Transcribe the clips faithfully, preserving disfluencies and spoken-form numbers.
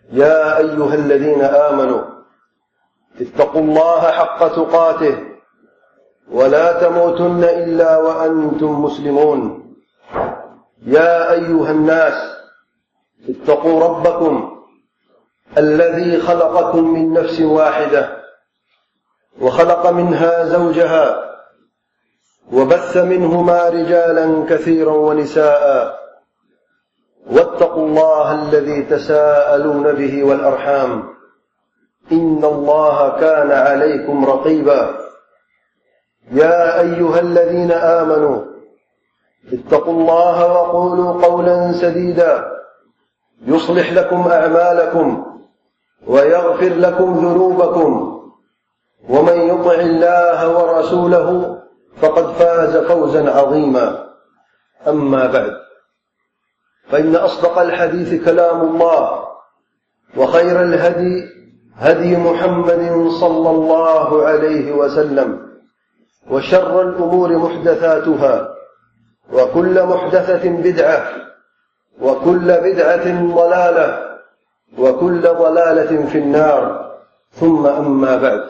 يا أيها الذين آمنوا اتقوا الله حق تقاته ولا تموتن إلا وأنتم مسلمون. يا أيها الناس اتقوا ربكم الذي خلقكم من نفس واحدة وخلق منها زوجها وبث منهما رجالا كثيرا ونساء واتقوا الله الذي تساءلون به والأرحام إن الله كان عليكم رقيبا. يا أيها الذين آمنوا اتقوا الله وقولوا قولا سديدا يصلح لكم أعمالكم ويغفر لكم ذنوبكم ومن يطع الله ورسوله فقد فاز فوزا عظيما. أما بعد، فإن أصدق الحديث كلام الله وخير الهدي هدي محمد صلى الله عليه وسلم وشر الأمور محدثاتها وكل محدثة بدعة وكل بدعة ضلالة وكل ضلالة في النار. ثم أما بعد.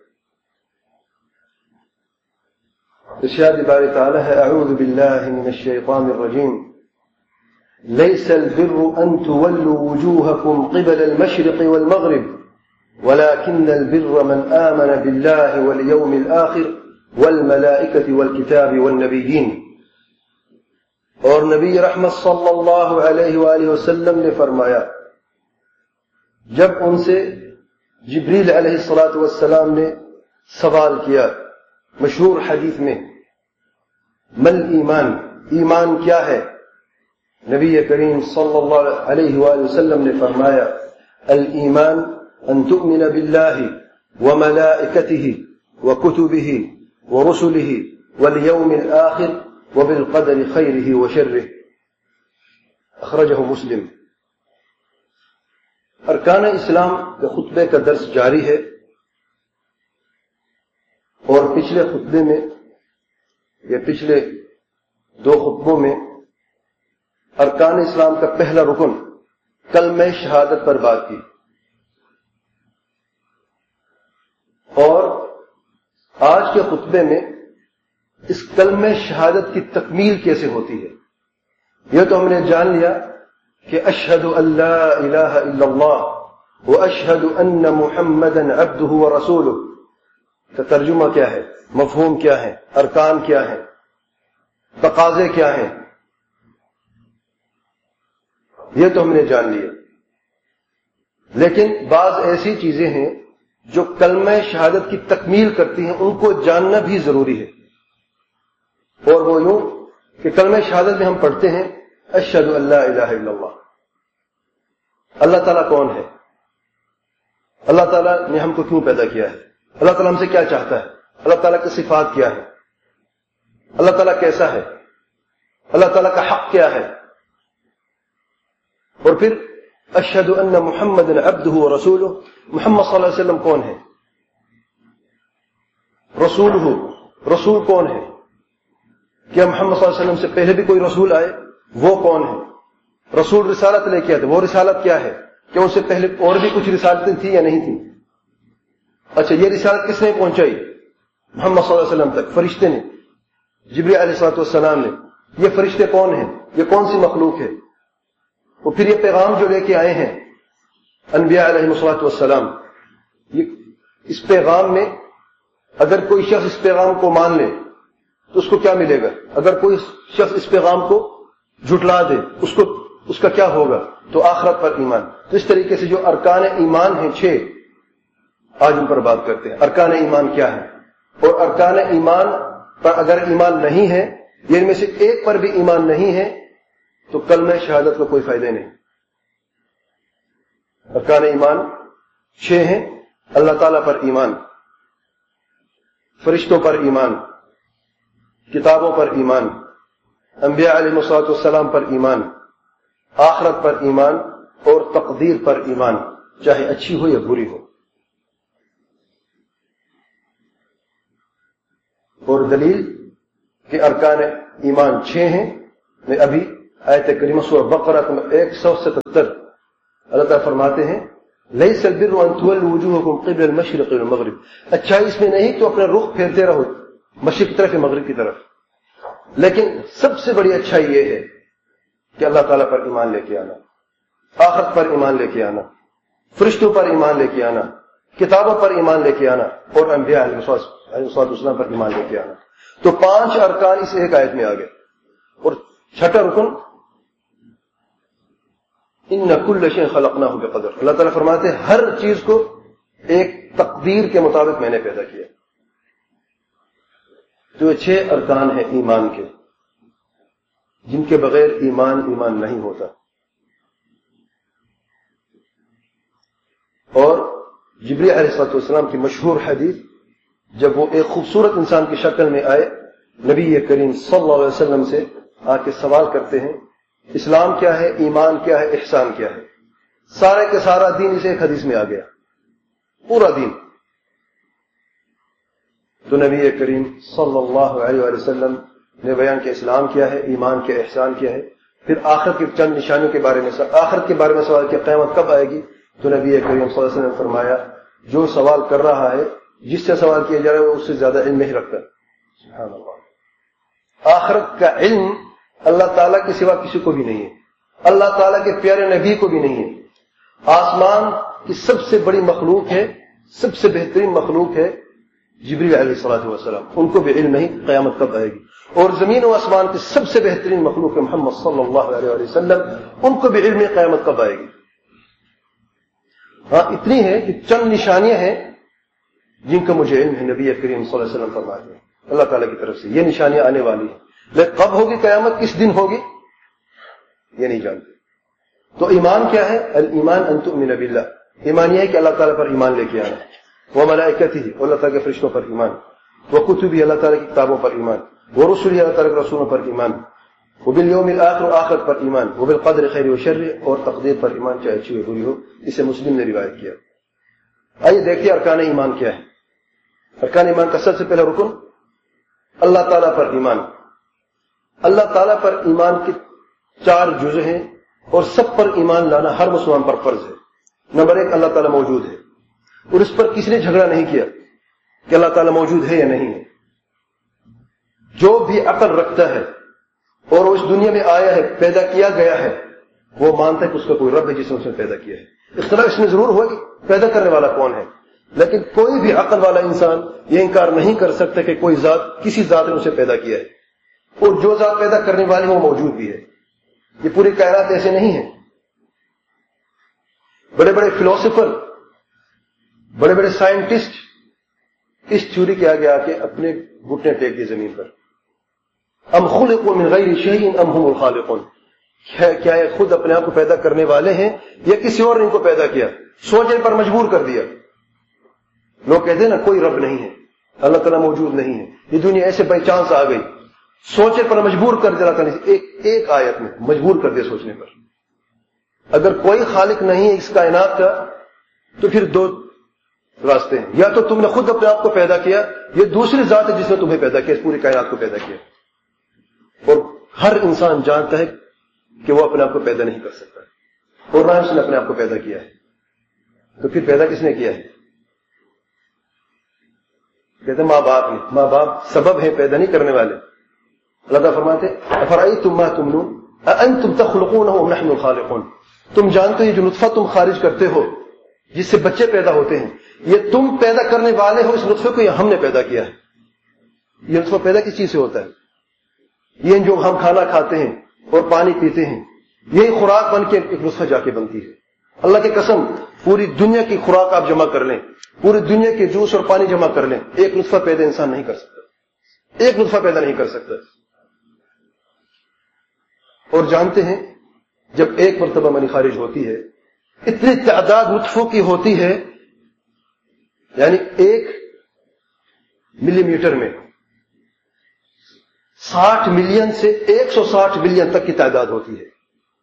ارشاد باري تعالى: أعوذ بالله من الشيطان الرجيم. ليس البر أن تولوا وجوهكم قبل المشرق والمغرب ولكن البر من آمن بالله واليوم الآخر والملائكة والكتاب والنبيين. اور نبی رحمت صلی اللہ علیہ وآلہ وسلم نے فرمایا، جب ان سے جبریل علیہ الصلاۃ والسلام نے سوال کیا مشہور حدیث میں، مل ایمان، ایمان کیا ہے؟ نبی کریم صلی اللہ علیہ وآلہ وسلم نے فرمایا، الایمان ان تؤمن باللہ وملائکتہ وکتبہ ورسلہ والیوم الآخر وبالقدر خیرہ وشرہ. اخرجہ مسلم. ارکان اسلام کے خطبے کا درس جاری ہے، اور پچھلے خطبے میں یا پچھلے دو خطبوں میں ارکان اسلام کا پہلا رکن کلمہ شہادت پر بات کی، اور آج کے خطبے میں اس کلمہ شہادت کی تکمیل کیسے ہوتی ہے. یہ تو ہم نے جان لیا کہ اشہد ان لا الہ الا اللہ واشہد ان محمدا عبدہ ورسولہ کا ترجمہ کیا ہے، مفہوم کیا ہے، ارکان کیا ہیں، تقاضے کیا ہیں، یہ تو ہم نے جان لیا. لیکن بعض ایسی چیزیں ہیں جو کلمہ شہادت کی تکمیل کرتی ہیں، ان کو جاننا بھی ضروری ہے. اور وہ یوں کہ کلمہ شہادت میں ہم پڑھتے ہیں اشہد ان لا الہ الا اللہ. اللہ تعالیٰ کون ہے؟ اللہ تعالیٰ نے ہم کو کیوں پیدا کیا ہے؟ اللہ تعالیٰ ہم سے کیا چاہتا ہے؟ اللہ تعالیٰ کی صفات کیا ہے؟ اللہ تعالیٰ کیسا ہے؟ اللہ تعالیٰ کا حق کیا ہے؟ اور پھر اشہد ان محمد عبدہ ورسولہ، محمد صلی اللہ علیہ وسلم کون ہے؟ رسول ہو، رسول کون ہے؟ کیا محمد صلی اللہ علیہ وسلم سے پہلے بھی کوئی رسول آئے؟ وہ کون ہے؟ رسول رسالت لے کے آتے، وہ رسالت کیا ہے؟ کیا اس سے پہلے اور بھی کچھ رسالتیں تھیں یا نہیں تھیں؟ اچھا، یہ رسالت کس نے پہنچائی؟ محمد صلی اللہ علیہ وسلم تک فرشتے نے، جبریل علیہ الصلوۃ والسلام نے. یہ فرشتے کون ہیں؟ یہ کون سی مخلوق ہے؟ اور پھر یہ پیغام جو لے کے آئے ہیں انبیاء علیہ الصلوۃ والسلام، یہ اس پیغام میں اگر کوئی شخص اس پیغام کو مان لے تو اس کو کیا ملے گا؟ اگر کوئی شخص اس پیغام کو جھٹلا دے اس کو اس کا کیا ہوگا؟ تو آخرت پر ایمان. تو اس طریقے سے جو ارکان ایمان ہیں چھ، آج ان پر بات کرتے ہیں. ارکان ایمان کیا ہے؟ اور ارکان ایمان پر اگر ایمان نہیں ہے، یہ ان میں سے ایک پر بھی ایمان نہیں ہے، تو کلمہ شہادت کا کوئی فائدہ نہیں. ارکان ایمان چھ ہیں: اللہ تعالیٰ پر ایمان، فرشتوں پر ایمان، کتابوں پر ایمان، انبیاء علیہ الصلوۃ والسلام پر ایمان، آخرت پر ایمان، اور تقدیر پر ایمان، چاہے اچھی ہو یا بری ہو. اور دلیل کہ ارکان ایمان چھ ہیں، میں ابھی آیت کریمہ سورہ بقرہ ایک سو ستتر اللہ تعالیٰ فرماتے ہیں ليس البر ان تولوا وجوهكم قبل المشرق والمغرب، اچھائی اس میں نہیں تو اپنا رخ پھیرتے رہو مشرق کی طرف یا مغرب کی طرف، لیکن سب سے بڑی اچھائی یہ ہے کہ اللہ تعالیٰ پر ایمان لے کے آنا، آخرت پر ایمان لے کے آنا، فرشتوں پر ایمان لے کے آنا، کتابوں پر ایمان لے کے آنا، اور انبیاء علیہ السلام پر ایمان لے کے آنا۔ تو پانچ ارکان اس ایک آیت میں آ گئے، اور چھٹا رکن ان کل شیء خلقناہ بقدر، اللہ تعالیٰ فرماتے ہیں ہر چیز کو ایک تقدیر کے مطابق میں نے پیدا کیا۔ تو یہ چھ ارکان ہیں ایمان کے، جن کے بغیر ایمان ایمان نہیں ہوتا۔ اور جبریل علیہ السلام کی مشہور حدیث، جب وہ ایک خوبصورت انسان کی شکل میں آئے نبی کریم صلی اللہ علیہ وسلم سے آ کے سوال کرتے ہیں اسلام کیا ہے، ایمان کیا ہے، احسان کیا ہے، سارے کے سارا دین اسے ایک حدیث میں آ گیا، پورا دین۔ تو نبی کریم صلی اللہ علیہ وسلم نے بیان کیا اسلام کیا ہے، ایمان کیا، احسان کیا ہے، پھر آخرت کی چند نشانیوں کے بارے میں آخرت کے بارے میں سوال کیا قیامت کب آئے گی، تو نبی کریم صلی اللہ علیہ وسلم نے فرمایا جو سوال کر رہا ہے جس سے سوال کیا جا رہا ہے وہ اس سے زیادہ علم نہیں رکھتا۔ سبحان اللہ، آخرت کا علم اللہ تعالیٰ کے سوا کسی کو بھی نہیں ہے، اللہ تعالیٰ کے پیارے نبی کو بھی نہیں ہے۔ آسمان کی سب سے بڑی مخلوق ہے، سب سے بہترین مخلوق ہے جبریل علیہ الصلوۃ والسلام، ان کو بھی علم نہیں قیامت کب آئے گی۔ اور زمین و آسمان کی سب سے بہترین مخلوق ہے محمد صلی اللہ علیہ وسلم، ان کو بھی علم ہے قیامت کب آئے گی۔ ہاں اتنی ہے کہ چند نشانیاں ہیں جن کا مجھے علم ہے، نبی کریم صلی اللہ علیہ وسلم فرماتے ہیں اللہ تعالیٰ کی طرف سے یہ نشانیاں آنے والی ہیں، لیکن کب ہوگی قیامت، کس دن ہوگی، یہ نہیں جانتے۔ تو ایمان کیا ہے؟ الایمان ان تؤمن باللہ، ایمان یہ ہے کہ اللہ تعالیٰ پر ایمان لے کے آنا، وملائکتہ، اللہ تعالیٰ کے فرشتوں پر ایمان، وکتبہ، اللہ تعالیٰ کی کتابوں پر ایمان، ورسلہ، اللہ تعالیٰ کے رسولوں پر ایمان، وبالیوم الآخر، آخرت پر ایمان، وبالقدر خیر و شر، اور تقدیر پر ایمان چاہے اچھی ہو بری ہو۔ اسے مسلم نے روایت کیا۔ آئیے دیکھیے ارکان ایمان کیا ہے۔ ارکان ایمان کا سب سے پہلا رکن اللہ تعالیٰ پر ایمان۔ اللہ تعالیٰ پر ایمان کے چار جزء ہیں اور سب پر ایمان لانا ہر مسلمان پر فرض ہے۔ نمبر ایک، اللہ تعالیٰ موجود ہے، اور اس پر کسی نے جھگڑا نہیں کیا کہ اللہ تعالیٰ موجود ہے یا نہیں ہے۔ جو بھی عقل رکھتا ہے اور وہ اس دنیا میں آیا ہے، پیدا کیا گیا ہے، وہ مانتا ہے کہ اس کا کوئی رب ہے جس نے اسے پیدا کیا ہے۔ اختلاف اس میں ضرور ہوگی پیدا کرنے والا کون ہے، لیکن کوئی بھی عقل والا انسان یہ انکار نہیں کر سکتا کہ کوئی ذات، کسی ذات نے اسے پیدا کیا ہے، اور جو ذات پیدا کرنے والی وہ موجود بھی ہے۔ یہ پوری کائنات ایسے نہیں ہے۔ بڑے بڑے فلاسفر، بڑے بڑے سائنٹسٹ اس تھیوری کے آگے آ کے اپنے گھٹنے ٹیک دیے زمین پر، ام خلقوا من غیر شیء ام هم الخالقون، کیا یہ خود اپنے آپ کو پیدا کرنے والے ہیں یا کسی اور نے ان کو پیدا کیا، سوچنے پر مجبور کر دیا۔ لوگ کہتے ہیں نا کوئی رب نہیں ہے، اللہ تعالیٰ موجود نہیں ہے، یہ دنیا ایسے بائی چانس آ گئی، سوچنے پر مجبور کر دیا اللہ تعالیٰ نے، ایک ایک آیت میں مجبور کر دیا سوچنے پر۔ اگر کوئی خالق نہیں ہے اس کائنات کا تو پھر دو راستے ہیں، یا تو تم نے خود اپنے آپ کو پیدا کیا، یہ دوسری ذات ہے جس نے تمہیں پیدا کیا، اس پوری کائنات کو پیدا کیا۔ اور ہر انسان جانتا ہے کہ وہ اپنے آپ کو پیدا نہیں کر سکتا، اور نہ اس نے اپنے آپ کو پیدا کیا ہے، تو پھر پیدا کس نے کیا ہے؟ کہتے ہیں ماں باپ نے، ماں باپ سبب ہیں، پیدا نہیں کرنے والے۔ اللہ تعالیٰ فرماتے افرأیتم ما تمنون اانتم تخلقونہ ام نحن الخالقون، تم جانتے ہو یہ جو نطفہ تم خارج کرتے ہو جس سے بچے پیدا ہوتے ہیں، یہ تم پیدا کرنے والے ہو اس نطفے کو، یہ ہم نے پیدا کیا ہے۔ یہ نطفہ پیدا کس چیز سے ہوتا ہے؟ یہ جو ہم کھانا کھاتے ہیں اور پانی پیتے ہیں، یہی خوراک بن کے ایک نطفہ جا کے بنتی ہے۔ اللہ کی قسم پوری دنیا کی خوراک آپ جمع کر لیں، پوری دنیا کے جوس اور پانی جمع کر لیں، ایک نطفہ پیدا انسان نہیں کر سکتا، ایک نطفہ پیدا نہیں کر سکتا۔ اور جانتے ہیں جب ایک مرتبہ منی خارج ہوتی ہے، اتنی تعداد نطفوں کی ہوتی ہے، یعنی ایک ملی میٹر میں ساٹھ ملین سے ایک سو ساٹھ ملین تک کی تعداد ہوتی ہے۔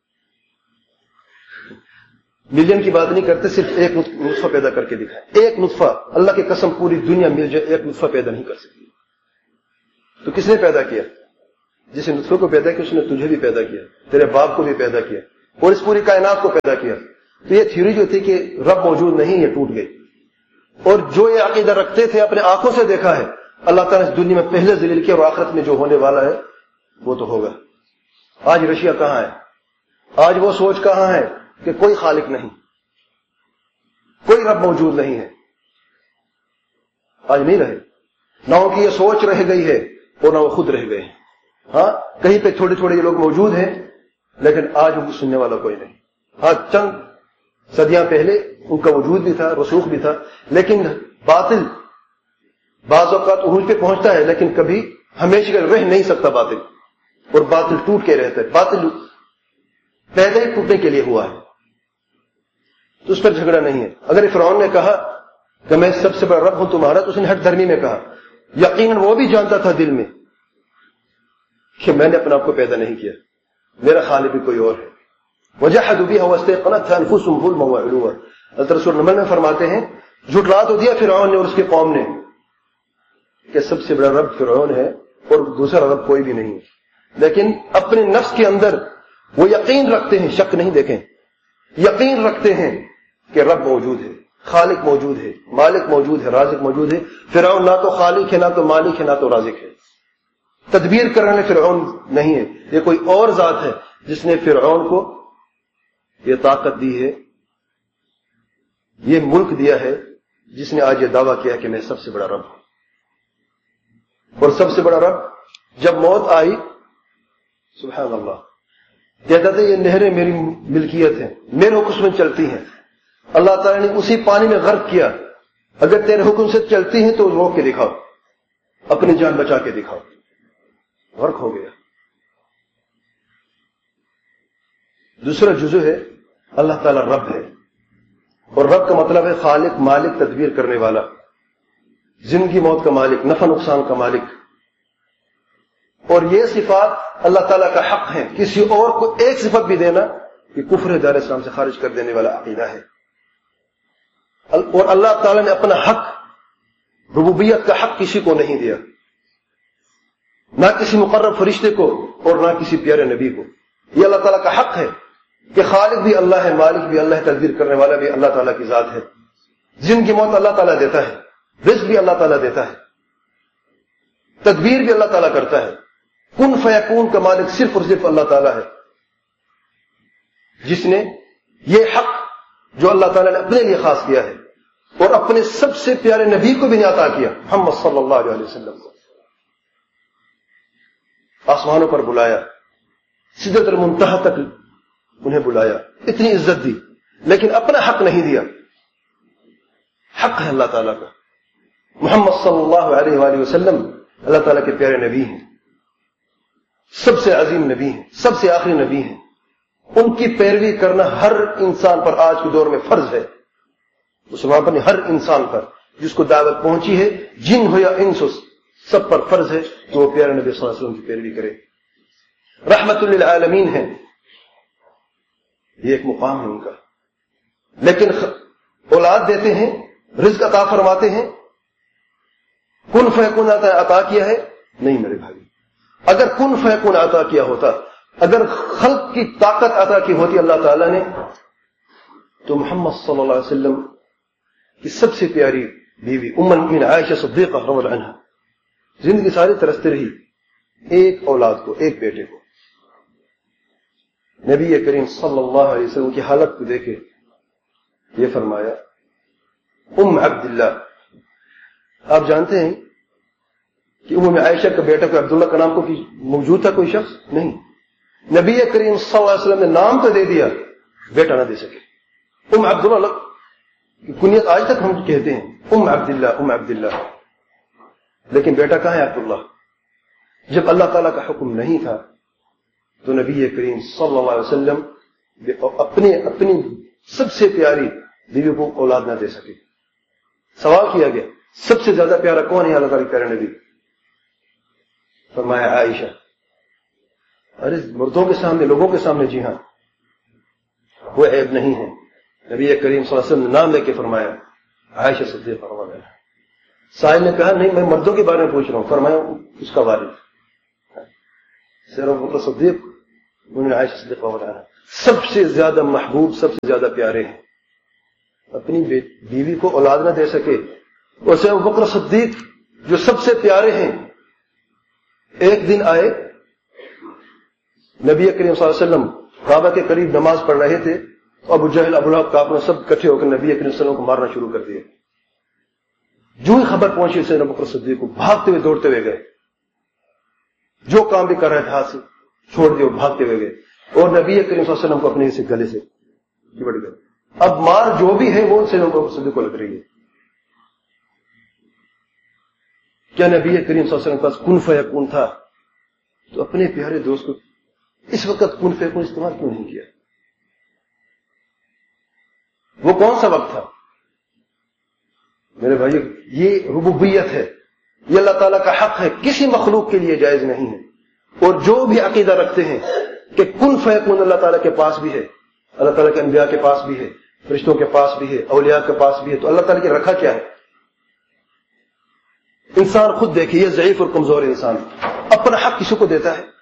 ملین کی بات نہیں کرتے، صرف ایک نطفہ پیدا کر کے دکھائے، ایک نطفہ، اللہ کی قسم پوری دنیا مل جائے ایک نطفہ پیدا نہیں کر سکتی۔ تو کس نے پیدا کیا؟ جس نطفے کو پیدا کیا اس نے تجھے بھی پیدا کیا، تیرے باپ کو بھی پیدا کیا، اور اس پوری کائنات کو پیدا کیا۔ تو یہ تھیوری جو تھی کہ رب موجود نہیں، یہ ٹوٹ گئی. اور جو یہ عقیدہ رکھتے تھے اپنے آنکھوں سے دیکھا ہے اللہ تعالیٰ نے اس دنیا میں پہلے ذلیل کیا اور آخرت میں جو ہونے والا ہے وہ تو ہوگا. آج رشیا کہاں ہے؟ آج وہ سوچ کہاں ہے کہ کوئی خالق نہیں، کوئی رب موجود نہیں ہے؟ آج نہیں رہے. نہ ان کی یہ سوچ رہ گئی ہے اور نہ وہ خود رہ گئے ہیں. ہاں کہیں پہ تھوڑے تھوڑے یہ لوگ موجود ہیں لیکن آج ان کو سننے والا کوئی نہیں. ہاں چند صدیاں پہلے ان کا وجود بھی تھا، رسوخ بھی تھا، لیکن باطل بعض اوقات عروج پہ پہنچتا ہے لیکن کبھی ہمیشہ رہ نہیں سکتا باطل، اور باطل ٹوٹ کے رہتا ہے. باطل پیدا ہی ٹوٹنے کے لیے ہوا ہے تو اس پر جھگڑا نہیں ہے. اگر فرعون نے کہا کہ میں سب سے بڑا رب ہوں تمہارا تو اس نے ہٹ دھرمی میں کہا. یقیناً وہ بھی جانتا تھا دل میں کہ میں نے اپنے آپ کو پیدا نہیں کیا، میرا خالق بھی کوئی اور ہے. وجحدوا بها واستيقنتها انفسهم ظلما وعلوا. حضرت رسول نمل میں فرماتے ہیں جھٹلا تو دیا فرعون نے اور اس کی قوم نے کہ سب سے بڑا رب فرعون ہے اور دوسرا رب کوئی بھی نہیں، لیکن اپنے نفس کے اندر وہ یقین رکھتے ہیں، شک نہیں، دیکھیں یقین رکھتے ہیں کہ رب موجود ہے، خالق موجود ہے، مالک موجود ہے، رازق موجود ہے. فرعون نہ تو خالق ہے، نہ تو مالک ہے، نہ تو رازق ہے. تدبیر کرنے والے فرعون نہیں ہے، یہ کوئی اور ذات ہے جس نے فرعون کو یہ طاقت دی ہے، یہ ملک دیا ہے، جس نے آج یہ دعویٰ کیا کہ میں سب سے بڑا رب ہوں. اور سب سے بڑا رب جب موت آئی سبحان اللہ کہتا تھا یہ نہریں میری ملکیت ہیں، میرے حکم میں چلتی ہیں. اللہ تعالیٰ نے اسی پانی میں غرق کیا. اگر تیرے حکم سے چلتی ہیں تو روک کے دکھاؤ، اپنی جان بچا کے دکھاؤ. غرق ہو گیا. دوسرا جزو ہے اللہ تعالیٰ رب ہے، اور رب کا مطلب ہے خالق، مالک، تدبیر کرنے والا، زندگی موت کا مالک، نفع نقصان کا مالک. اور یہ صفات اللہ تعالیٰ کا حق ہے. کسی اور کو ایک صفت بھی دینا یہ کفر دار اسلام سے خارج کر دینے والا عقیدہ ہے. اور اللہ تعالیٰ نے اپنا حق، ربوبیت کا حق کسی کو نہیں دیا، نہ کسی مقرب فرشتے کو اور نہ کسی پیارے نبی کو. یہ اللہ تعالیٰ کا حق ہے کہ خالق بھی اللہ ہے، مالک بھی اللہ ہے، تدبیر کرنے والا بھی اللہ تعالیٰ کی ذات ہے. زندگی موت اللہ تعالیٰ دیتا ہے، رزق بھی اللہ تعالیٰ دیتا ہے، تدبیر بھی اللہ تعالیٰ کرتا ہے. کن فیکون کا مالک صرف اور صرف اللہ تعالیٰ ہے، جس نے یہ حق جو اللہ تعالیٰ نے اپنے لیے خاص کیا ہے اور اپنے سب سے پیارے نبی کو بھی نے عطا کیا، محمد صلی اللہ علیہ وسلم کو آسمانوں پر بلایا، سدرۃ المنتہا تک انہیں بلایا، اتنی عزت دی، لیکن اپنا حق نہیں دیا. حق ہے اللہ تعالیٰ کا. محمد صلی اللہ علیہ وآلہ وسلم اللہ تعالیٰ کے پیارے نبی ہیں، سب سے عظیم نبی ہیں، سب سے آخری نبی ہیں. ان کی پیروی کرنا ہر انسان پر آج کے دور میں فرض ہے. مسلمان پر ہر انسان پر جس کو دعوت پہنچی ہے، جن ہو یا انس، سب پر فرض ہے کہ وہ پیارے نبی صلی اللہ علیہ وسلم کی پیروی کرے. رحمت للعالمین ہے، یہ ایک مقام ہے ان کا. لیکن اولاد دیتے ہیں، رزق عطا فرماتے ہیں، کن فیکون عطا کیا ہے نہیں میرے بھائی. اگر کن فیکون عطا کیا ہوتا، اگر خلق کی طاقت عطا کی ہوتی اللہ تعالیٰ نے، تو محمد صلی اللہ علیہ وسلم کی سب سے پیاری بیوی ام المؤمنین عائشہ صدیقہ رضی اللہ عنہا زندگی ساری ترستے رہی ایک اولاد کو، ایک بیٹے کو. نبی کریم صلی اللہ علیہ وسلم کی حالت کو دیکھے یہ فرمایا ام عبداللہ. آپ جانتے ہیں کہ ام عائشہ کا بیٹا کوئی عبداللہ کا نام کو موجود تھا؟ کوئی شخص نہیں. نبی کریم صلی اللہ علیہ وسلم نے نام تو دے دیا، بیٹا نہ دے سکے. ام عبداللہ کی کنیت آج تک ہم کہتے ہیں ام عبداللہ، ام عبداللہ، لیکن بیٹا کہاں ہے عبداللہ؟ جب اللہ تعالیٰ کا حکم نہیں تھا تو نبی کریم صلی اللہ علیہ وسلم اپنی اپنی سب سے پیاری بیوی کو اولاد نہ دے سکے. سوال کیا گیا سب سے زیادہ پیارا کون ہے اللہ تعالیٰ کے پیارے نبی؟ فرمایا عائشہ. ارے مردوں کے سامنے، لوگوں کے سامنے جی ہاں وہ عیب نہیں ہے. نبی کریم صلی اللہ علیہ وسلم نے نام لے کے فرمایا عائشہ صدیقہ رضی اللہ عنہا. سائل نے کہا نہیں میں مردوں کے بارے میں پوچھ رہا ہوں. فرمایا اس کا والد صدیق انہوں نے عائشہ صدیقہ رضی اللہ عنہا. سب سے زیادہ محبوب، سب سے زیادہ پیارے ہیں. اپنی بیوی کو اولاد نہ دے سکے، ویسے ابو بکر صدیق جو سب سے پیارے ہیں، ایک دن آئے نبی کریم صلی اللہ علیہ وسلم کعبہ کے قریب نماز پڑھ رہے تھے، ابو جہل ابو لہب کافر سب اکٹھے ہو کر نبی کریم صلی اللہ علیہ وسلم کو مارنا شروع کر دیا. جو ہی خبر پہنچی سے ابو بکر صدیق کو بھاگتے ہوئے دوڑتے ہوئے گئے، جو کام بھی کر رہے تھے ہاتھ سے چھوڑ دیے اور بھاگتے ہوئے گئے، اور نبی کریم صلی اللہ علیہ وسلم کو اپنے سے گلے سے چمٹ گئے. اب مار جو بھی ہے وہ ان سے ابو بکر صدیق کو لگ رہی ہے. کیا نبی کریم صلی اللہ علیہ وسلم کے پاس کن فیکون تھا؟ تو اپنے پیارے دوست کو اس وقت کن فیکون استعمال کیوں نہیں کیا؟ وہ کون سا وقت تھا؟ میرے بھائی، یہ ربوبیت ہے، یہ اللہ تعالیٰ کا حق ہے، کسی مخلوق کے لیے جائز نہیں ہے. اور جو بھی عقیدہ رکھتے ہیں کہ کن فیکون اللہ تعالیٰ کے پاس بھی ہے، اللہ تعالیٰ کے انبیاء کے پاس بھی ہے، فرشتوں کے پاس بھی ہے، اولیاء کے پاس بھی ہے، تو اللہ تعالیٰ کی رکھا کیا ہے؟ انسان خود دیکھیے، یہ ضعیف اور کمزور انسان اپنا حق کسی کو دیتا ہے؟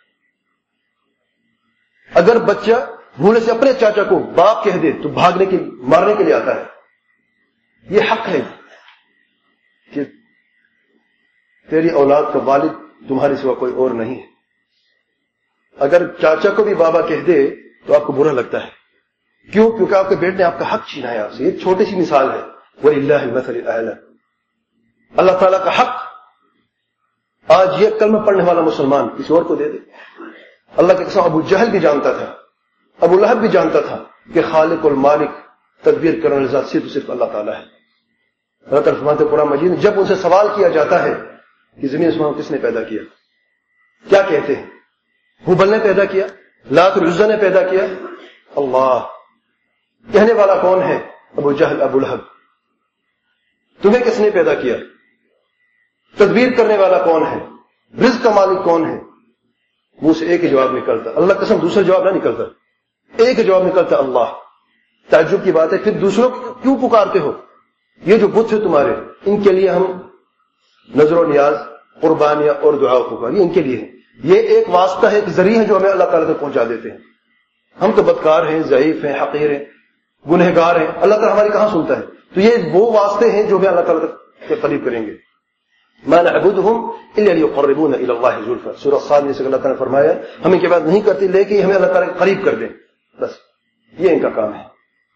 اگر بچہ بھولے سے اپنے چاچا کو باپ کہہ دے تو بھاگنے کے مارنے کے لیے آتا ہے. یہ حق ہے کہ تیری اولاد کا والد تمہارے سوا کوئی اور نہیں ہے. اگر چاچا کو بھی بابا کہہ دے تو آپ کو برا لگتا ہے. کیوں؟ کیونکہ آپ کے بیٹے نے آپ کا حق چھینا ہے آپ سے. ایک چھوٹی سی مثال ہے، وَلِلَّهِ الْمَثَلُ الْأَعْلَى. اللہ تعالیٰ کا حق آج یہ کلمہ پڑھنے والا مسلمان کسی اور کو دے دے. اللہ کے قسم ابو جہل بھی جانتا تھا، ابو لہب بھی جانتا تھا کہ خالق المالک تدبیر کرنے والا ذات صرف صرف اللہ تعالیٰ ہے. اللہ تعالیٰ فرماتے ہیں قرآن مجید، جب ان سے سوال کیا جاتا ہے کہ زمین آسمان کس نے پیدا کیا، کیا کہتے ہیں؟ ہبل نے پیدا کیا، لات اور عزا نے پیدا کیا، اللہ. کہنے والا کون ہے؟ ابو جہل ابو لہب. تمہیں کس نے پیدا کیا؟ تدبیر کرنے والا کون ہے؟ رزق کا مالک کون ہے؟ منہ سے ایک ہی جواب نکلتا، اللہ قسم دوسرا جواب نہ نکلتا، ایک ہی جواب نکلتا، اللہ. تعجب کی بات ہے، پھر دوسروں کو کیوں پکارتے ہو؟ یہ جو بت ہے تمہارے، ان کے لیے ہم نظر و نیاز، قربانیاں اور دعا پکار، یہ ان کے لیے ہے. یہ ایک واسطہ ہے، ایک ذریعہ ہے جو ہمیں اللہ تعالیٰ تک پہنچا دیتے ہیں. ہم تو بدکار ہیں، ضعیف ہیں، حقیر ہیں، گنہگار ہیں، اللہ تعالیٰ ہماری کہاں سنتا ہے؟ تو یہ وہ واسطے ہیں جو ہمیں اللہ تعالیٰ تک کے قریب کریں گے. مَا نَعْبُدُهُمْ إِلَّا لِيُقَرِّبُونَ إِلَى اللَّهِ زُلْفَىٰ. سورہ صاد میں سے اللہ تعالیٰ نے فرمایا ہم ان کی بات نہیں کرتے لیکن ہمیں اللہ تعالیٰ قریب کر دیں، بس یہ ان کا کام ہے.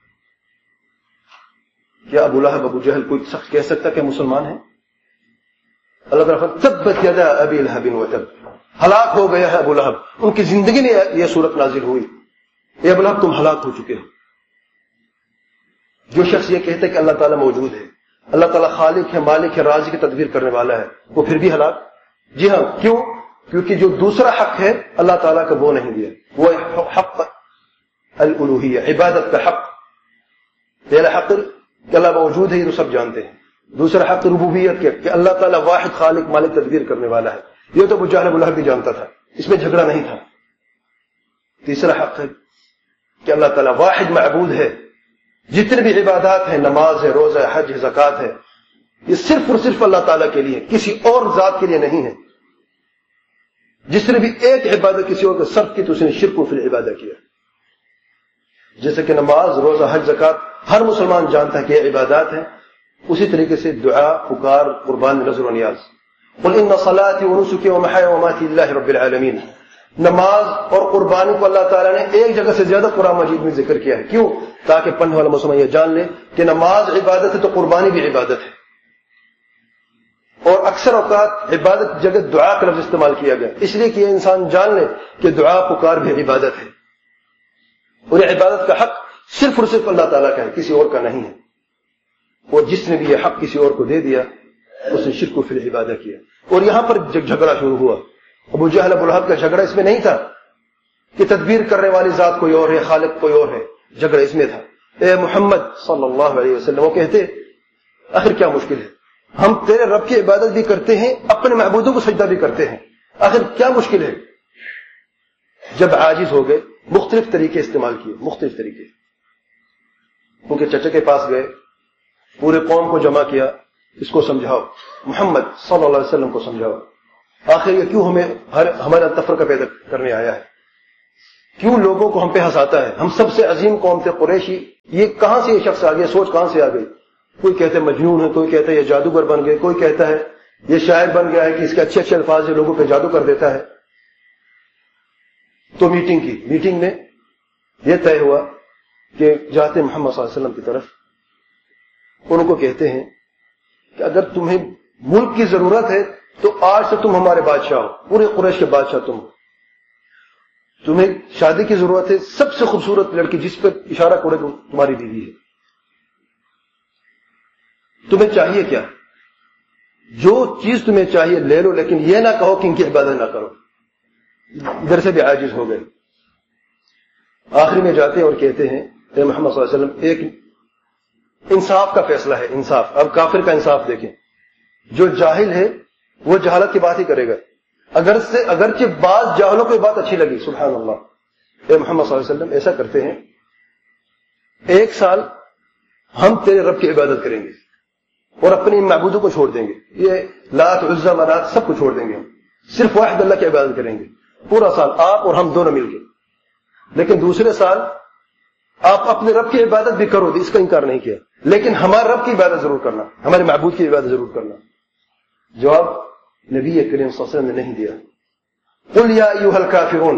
کیا ابو لہب ابو جہل کوئی شخص کہہ سکتا کہ مسلمان ہیں؟ اللہ تعالیٰ فرماتا تبت یدا ابی لہب وتب. ہلاک ہو گیا ہے ابو لہب. ان کی زندگی میں یہ صورت نازل ہوئی، اے ابو لہب تم ہلاک ہو چکے ہو. جو شخص یہ کہتا ہے کہ اللہ تعالیٰ موجود ہے، اللہ تعالیٰ خالق ہے، مالک ہے، رازق ہے، تدبیر کرنے والا ہے، وہ پھر بھی ہلاک. جی ہاں، کیوں؟ کیونکہ جو دوسرا حق ہے اللہ تعالیٰ کا وہ نہیں دیا. وہ حق الالوہیہ، عبادت کا حق. پہلا حق کہ اللہ موجود ہے، یہ تو سب جانتے ہیں. دوسرا حق ربوبیت کے کہ اللہ تعالیٰ واحد خالق مالک تدبیر کرنے والا ہے، یہ تو ابو جہل ابو لہب بھی جانتا تھا، اس میں جھگڑا نہیں تھا. تیسرا حق ہے کہ اللہ تعالیٰ واحد معبود ہے. جتنے بھی عبادات ہیں، نماز ہے، روزہ ہے، حج ہے، زکوٰۃ ہے، یہ صرف اور صرف اللہ تعالیٰ کے لیے، کسی اور ذات کے لیے نہیں ہے. جس نے بھی ایک عبادت کسی اور کو صرف کی تو اس نے شرک فی العبادہ کیا. جیسے کہ نماز، روزہ، حج، زکوٰۃ ہر مسلمان جانتا ہے کہ یہ عبادات ہیں، اسی طریقے سے دعا، پکار، قربان، نذر و نیاز. قل ان صلاتي ونسكي ومحياي ومماتي لله رب العالمین. نماز اور قربانی کو اللہ تعالیٰ نے ایک جگہ سے زیادہ قرآن مجید میں ذکر کیا ہے. کیوں؟ تاکہ پڑھنے والا مسلمان یہ جان لے کہ نماز عبادت ہے تو قربانی بھی عبادت ہے. اور اکثر اوقات عبادت کی جگہ دعا کا لفظ استعمال کیا گیا، اس لیے کہ یہ انسان جان لے کہ دعا پکار بھی عبادت ہے، اور یہ عبادت کا حق صرف اور صرف اللہ تعالیٰ کا ہے، کسی اور کا نہیں ہے. اور جس نے بھی یہ حق کسی اور کو دے دیا اس نے شرک فی العبادہ کیا. اور یہاں پر جب جھگڑا شروع ہوا، ابو جہل ابو لہب کا جھگڑا اس میں نہیں تھا کہ تدبیر کرنے والی ذات کوئی اور ہے، خالق کوئی اور ہے. جھگڑا اس میں تھا اے محمد صلی اللہ علیہ وسلم. وہ کہتے آخر کیا مشکل ہے، ہم تیرے رب کی عبادت بھی کرتے ہیں، اپنے معبودوں کو سجدہ بھی کرتے ہیں، آخر کیا مشکل ہے. جب عاجز ہو گئے مختلف طریقے استعمال کیے، مختلف طریقے. ان کے چچا کے پاس گئے، پورے قوم کو جمع کیا، اس کو سمجھاؤ، محمد صلی اللہ علیہ وسلم کو سمجھاؤ، آخر یہ کیوں ہمیں ہمارا تفرقہ پیدا کرنے آیا ہے. کیوں لوگوں کو ہم پہ ہنساتا ہے؟ ہم سب سے عظیم قوم تھے قریشی، یہ کہاں سے یہ شخص آ گیا؟ سوچ کہاں سے آ گئی؟ کوئی کہتا ہے مجنون ہے، کوئی کہتا ہے یہ جادوگر بن گئے، کوئی کہتا ہے یہ شاعر بن گیا ہے کہ اس کے اچھے اچھے الفاظ سے لوگوں پہ جادو کر دیتا ہے۔ تو میٹنگ کی، میٹنگ میں یہ طے ہوا کہ جاتے محمد صلی اللہ علیہ وسلم کی طرف، ان کو کہتے ہیں کہ اگر تمہیں ملک کی ضرورت ہے تو آج سے تم ہمارے بادشاہ ہو، پورے قریش کے بادشاہ تم ہو۔ تمہیں شادی کی ضرورت ہے، سب سے خوبصورت لڑکی جس پر اشارہ کرے تو تمہاری بیوی ہے۔ تمہیں چاہیے کیا؟ جو چیز تمہیں چاہیے لے لو، لیکن یہ نہ کہو کہ ان کی عبادت نہ کرو۔ ادھر سے بھی عاجز ہو گئے۔ آخری میں جاتے ہیں اور کہتے ہیں اے محمد صلی اللہ علیہ وسلم، ایک انصاف کا فیصلہ ہے، انصاف۔ اب کافر کا انصاف دیکھیں، جو جاہل ہے وہ جہالت کی بات ہی کرے گا، اگر سے اگرچہ بعض جاہلوں کو یہ بات اچھی لگی، سبحان اللہ۔ اے محمد صلی اللہ علیہ وسلم ایسا کرتے ہیں، ایک سال ہم تیرے رب کی عبادت کریں گے اور اپنے معبودوں کو چھوڑ دیں گے، یہ لات عزا منات سب کو چھوڑ دیں گے، صرف واحد اللہ کی عبادت کریں گے پورا سال، آپ اور ہم دونوں مل کے۔ لیکن دوسرے سال آپ اپنے رب کی عبادت بھی کرو، اس کا انکار نہیں کیا، لیکن ہمارے رب کی عبادت ضرور کرنا، ہمارے معبود کی عبادت ضرور کرنا۔ جواب نبی کریم صلی اللہ علیہ وسلم نے نہیں دیا۔ قل یا ایھا الکافرون،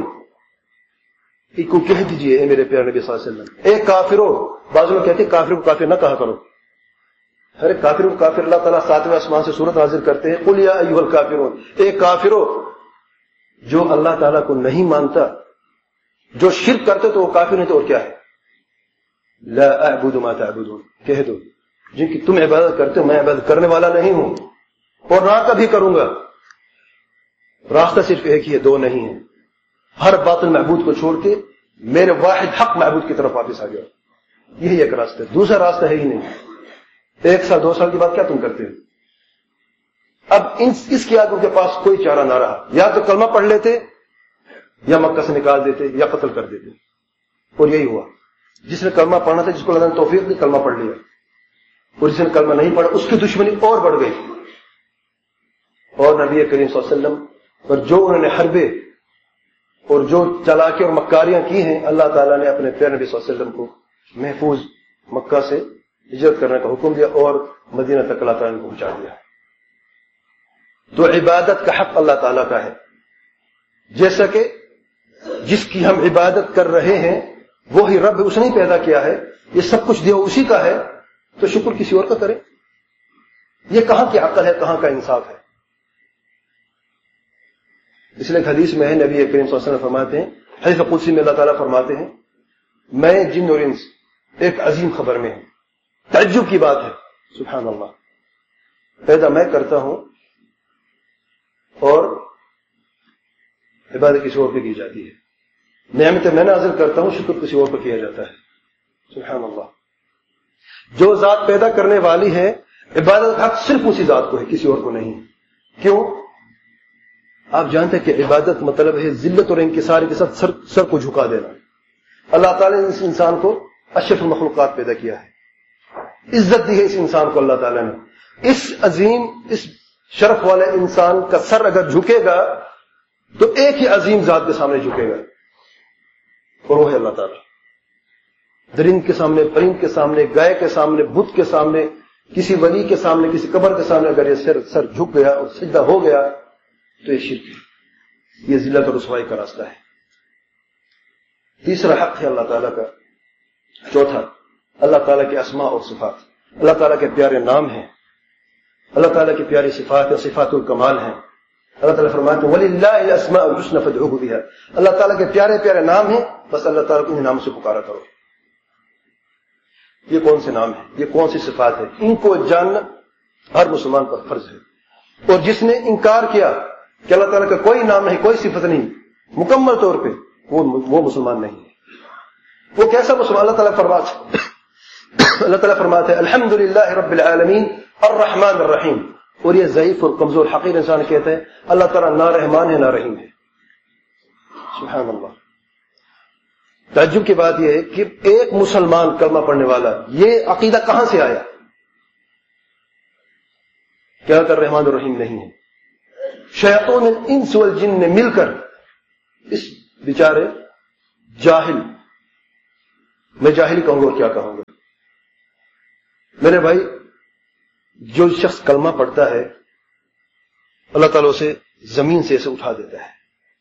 ایک کو کہہ دیجئے اے میرے پیارے نبی صلی اللہ علیہ وسلم، اے کافرو۔ بعض لوگ کہتے ہیں کافر کو کافر نہ کہا کرو، ارے کافر کو کافر اللہ تعالیٰ ساتویں آسمان سے سورت نازل کرتے ہیں، قل یا ایھا الکافرون، اے کافرو۔ جو اللہ تعالیٰ کو نہیں مانتا، جو شرک کرتے تو وہ کافر نہیں تو اور کیا ہے؟ لا اعبد ما تعبدون، کہہ دو جن کی تم عبادت کرتے ہو میں عبادت کرنے والا نہیں ہوں اور نہ کبھی کروں گا۔ راستہ صرف ایک ہی ہے، دو نہیں ہے۔ ہر باطل معبود کو چھوڑ کے میرے واحد حق معبود کی طرف واپس آ گیا، یہی ایک راستہ ہے، دوسرا راستہ ہے ہی نہیں۔ ایک سال دو سال کے بعد کیا تم کرتے ہو؟ اب اس کے آگے کے پاس کوئی چارہ نہ رہا، یا تو کلمہ پڑھ لیتے یا مکہ سے نکال دیتے یا قتل کر دیتے، اور یہی ہوا۔ جس نے کلمہ پڑھنا تھا، جس کو اللہ نے توفیق دی، کلمہ پڑھ لیا، اور جس نے کلمہ نہیں پڑھا اس کی دشمنی اور بڑھ گئی۔ اور نبی کریم صلی اللہ علیہ وسلم پر جو انہوں نے حربے اور جو چلاکی اور مکاریاں کی ہیں، اللہ تعالیٰ نے اپنے پیارے نبی صلی اللہ علیہ وسلم کو محفوظ مکہ سے ہجرت کرنے کا حکم دیا اور مدینہ تک اللہ تعالیٰ نے پہنچا دیا۔ تو عبادت کا حق اللہ تعالیٰ کا ہے، جیسا کہ جس کی ہم عبادت کر رہے ہیں وہی رب، اس نے پیدا کیا ہے، یہ سب کچھ دیا اسی کا ہے، تو شکر کسی اور کا کرے؟ یہ کہاں کی عقل ہے، کہاں کا انصاف ہے؟ اس لیے حدیث میں ہے، نبی کریم صلی اللہ علیہ وسلم فرماتے ہیں، حدیث قدسی میں اللہ تعالیٰ فرماتے ہیں، میں جن اور انس ایک عظیم خبر میں ہوں، تعجب کی بات ہے، سبحان اللہ، پیدا میں کرتا ہوں اور عبادت کسی اور پہ کی جاتی ہے، نعمتیں میں نازل کرتا ہوں، شکر کسی اور پہ کیا جاتا ہے، سبحان اللہ۔ جو ذات پیدا کرنے والی ہے، عبادت حق صرف اسی ذات کو ہے، کسی اور کو نہیں۔ کیوں؟ آپ جانتے ہیں کہ عبادت مطلب ہے ذلت اور انکسار کے ساتھ سر, سر کو جھکا دینا۔ اللہ تعالیٰ نے اس انسان کو اشرف المخلوقات پیدا کیا ہے، عزت دی ہے اس انسان کو اللہ تعالیٰ نے۔ اس عظیم، اس شرف والے انسان کا سر اگر جھکے گا تو ایک ہی عظیم ذات کے سامنے جھکے گا، اور وہ ہے اللہ تعالیٰ۔ درند کے سامنے، پرند کے سامنے، گائے کے سامنے، بت کے سامنے، کسی ولی کے سامنے، کسی قبر کے سامنے اگر یہ سر سر جھک گیا اور سجدہ ہو گیا تو یہ شرک ہے، یہ ذلت اور رسوائی کا راستہ ہے۔ تیسرا حق ہے اللہ تعالیٰ کا، چوتھا اللہ تعالیٰ کے اسماء اور صفات، اللہ تعالیٰ کے پیارے نام ہیں، اللہ تعالیٰ کی پیاری صفات اور صفات الکمال ہیں۔ اللہ تعالیٰ فرماتے ہیں وَلِلَّهِ الْأَسْمَاءُ الْحُسْنَى فَادْعُوهُ بِهَا، اللہ تعالیٰ کے پیارے پیارے نام ہیں، بس اللہ تعالیٰ کو ان نام سے پکارا کرو۔ یہ کون سے نام ہیں، یہ کون سی صفات ہیں، ان کو جاننا ہر مسلمان پر فرض ہے۔ اور جس نے انکار کیا کہ اللہ تعالیٰ کا کوئی نام نہیں، کوئی صفت نہیں مکمل طور پہ، وہ وہ مسلمان نہیں ہے۔ وہ کیسا مسلمان؟ اللہ تعالیٰ فرماتے اللہ تعالیٰ فرماتے ہیں الحمدللہ رب العالمین الرحمن الرحیم، اور یہ ضعیف اور کمزور حقیر انسان کہتے ہیں اللہ تعالیٰ نہ رحمان ہے نہ رحیم ہے، سبحان اللہ۔ تعجب کی بات یہ ہے کہ ایک مسلمان کلمہ پڑھنے والا یہ عقیدہ کہاں سے آیا کیا کر رحمان الرحیم نہیں ہے؟ شیاطین الانس والجن نے مل کر اس بیچارے جاہل، میں جاہل کہوں گا اور کیا کہوں گا؟ میرے بھائی، جو شخص کلمہ پڑھتا ہے اللہ تعالیٰ اسے زمین سے اسے اٹھا دیتا ہے.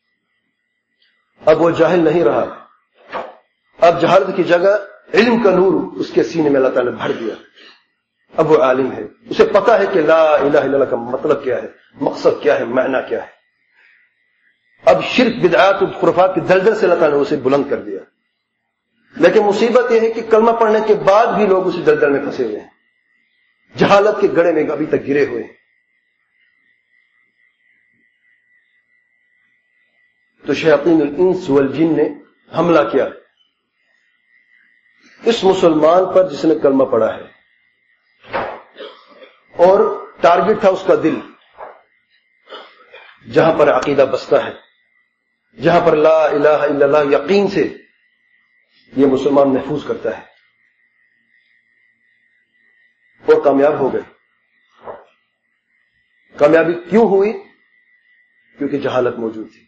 اب وہ جاہل نہیں رہا، اب جہالت کی جگہ علم کا نور اس کے سینے میں اللہ تعالیٰ نے بھر دیا. اب وہ عالم ہے، اسے پتا ہے کہ لا الہ الا اللہ کا مطلب کیا ہے، مقصد کیا ہے، معنی کیا ہے. اب شرک، بدعات اور خرافات کی دلدل سے اللہ تعالیٰ نے اسے بلند کر دیا. لیکن مصیبت یہ ہے کہ کلمہ پڑھنے کے بعد بھی لوگ اسی دلدل میں پھنسے ہوئے ہیں، جہالت کے گڑھے میں ابھی تک گرے ہوئے ہیں. تو شیاطین الانس والجن نے حملہ کیا اس مسلمان پر جس نے کلمہ پڑھا ہے، اور ٹارگٹ تھا اس کا دل، جہاں پر عقیدہ بستا ہے، جہاں پر لا الہ الا اللہ یقین سے یہ مسلمان محفوظ کرتا ہے، اور کامیاب ہو گئے. کامیابی کیوں ہوئی؟ کیونکہ جہالت موجود تھی.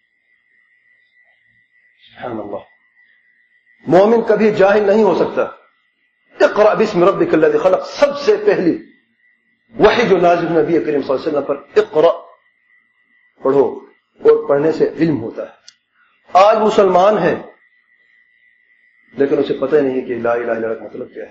سبحان اللہ. مومن کبھی جاہل نہیں ہو سکتا. اقرأ باسم ربک الذی خلق، سب سے پہلی وحی جو نازل نبی کریم صلی اللہ علیہ وسلم پر، اقرأ پڑھو، اور پڑھنے سے علم ہوتا ہے. آج مسلمان ہے لیکن اسے پتہ نہیں کہ لا الہ الا اللہ کا مطلب کیا ہے.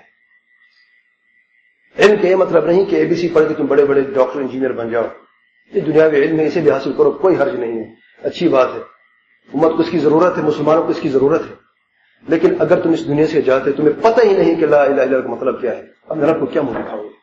علم کا یہ مطلب نہیں کہ اے بی سی پڑھ کے تم بڑے بڑے ڈاکٹر انجینئر بن جاؤ. یہ دنیاوی علم ہے، اسے بھی حاصل کرو، کوئی حرج نہیں ہے، اچھی بات ہے. امت کو اس کی ضرورت ہے، مسلمانوں کو اس کی ضرورت ہے. لیکن اگر تم اس دنیا سے جاتے تمہیں پتہ ہی نہیں کہ لا الہ الا اللہ کا مطلب کیا ہے، اب رب کو کیا منہ دکھاؤ گے؟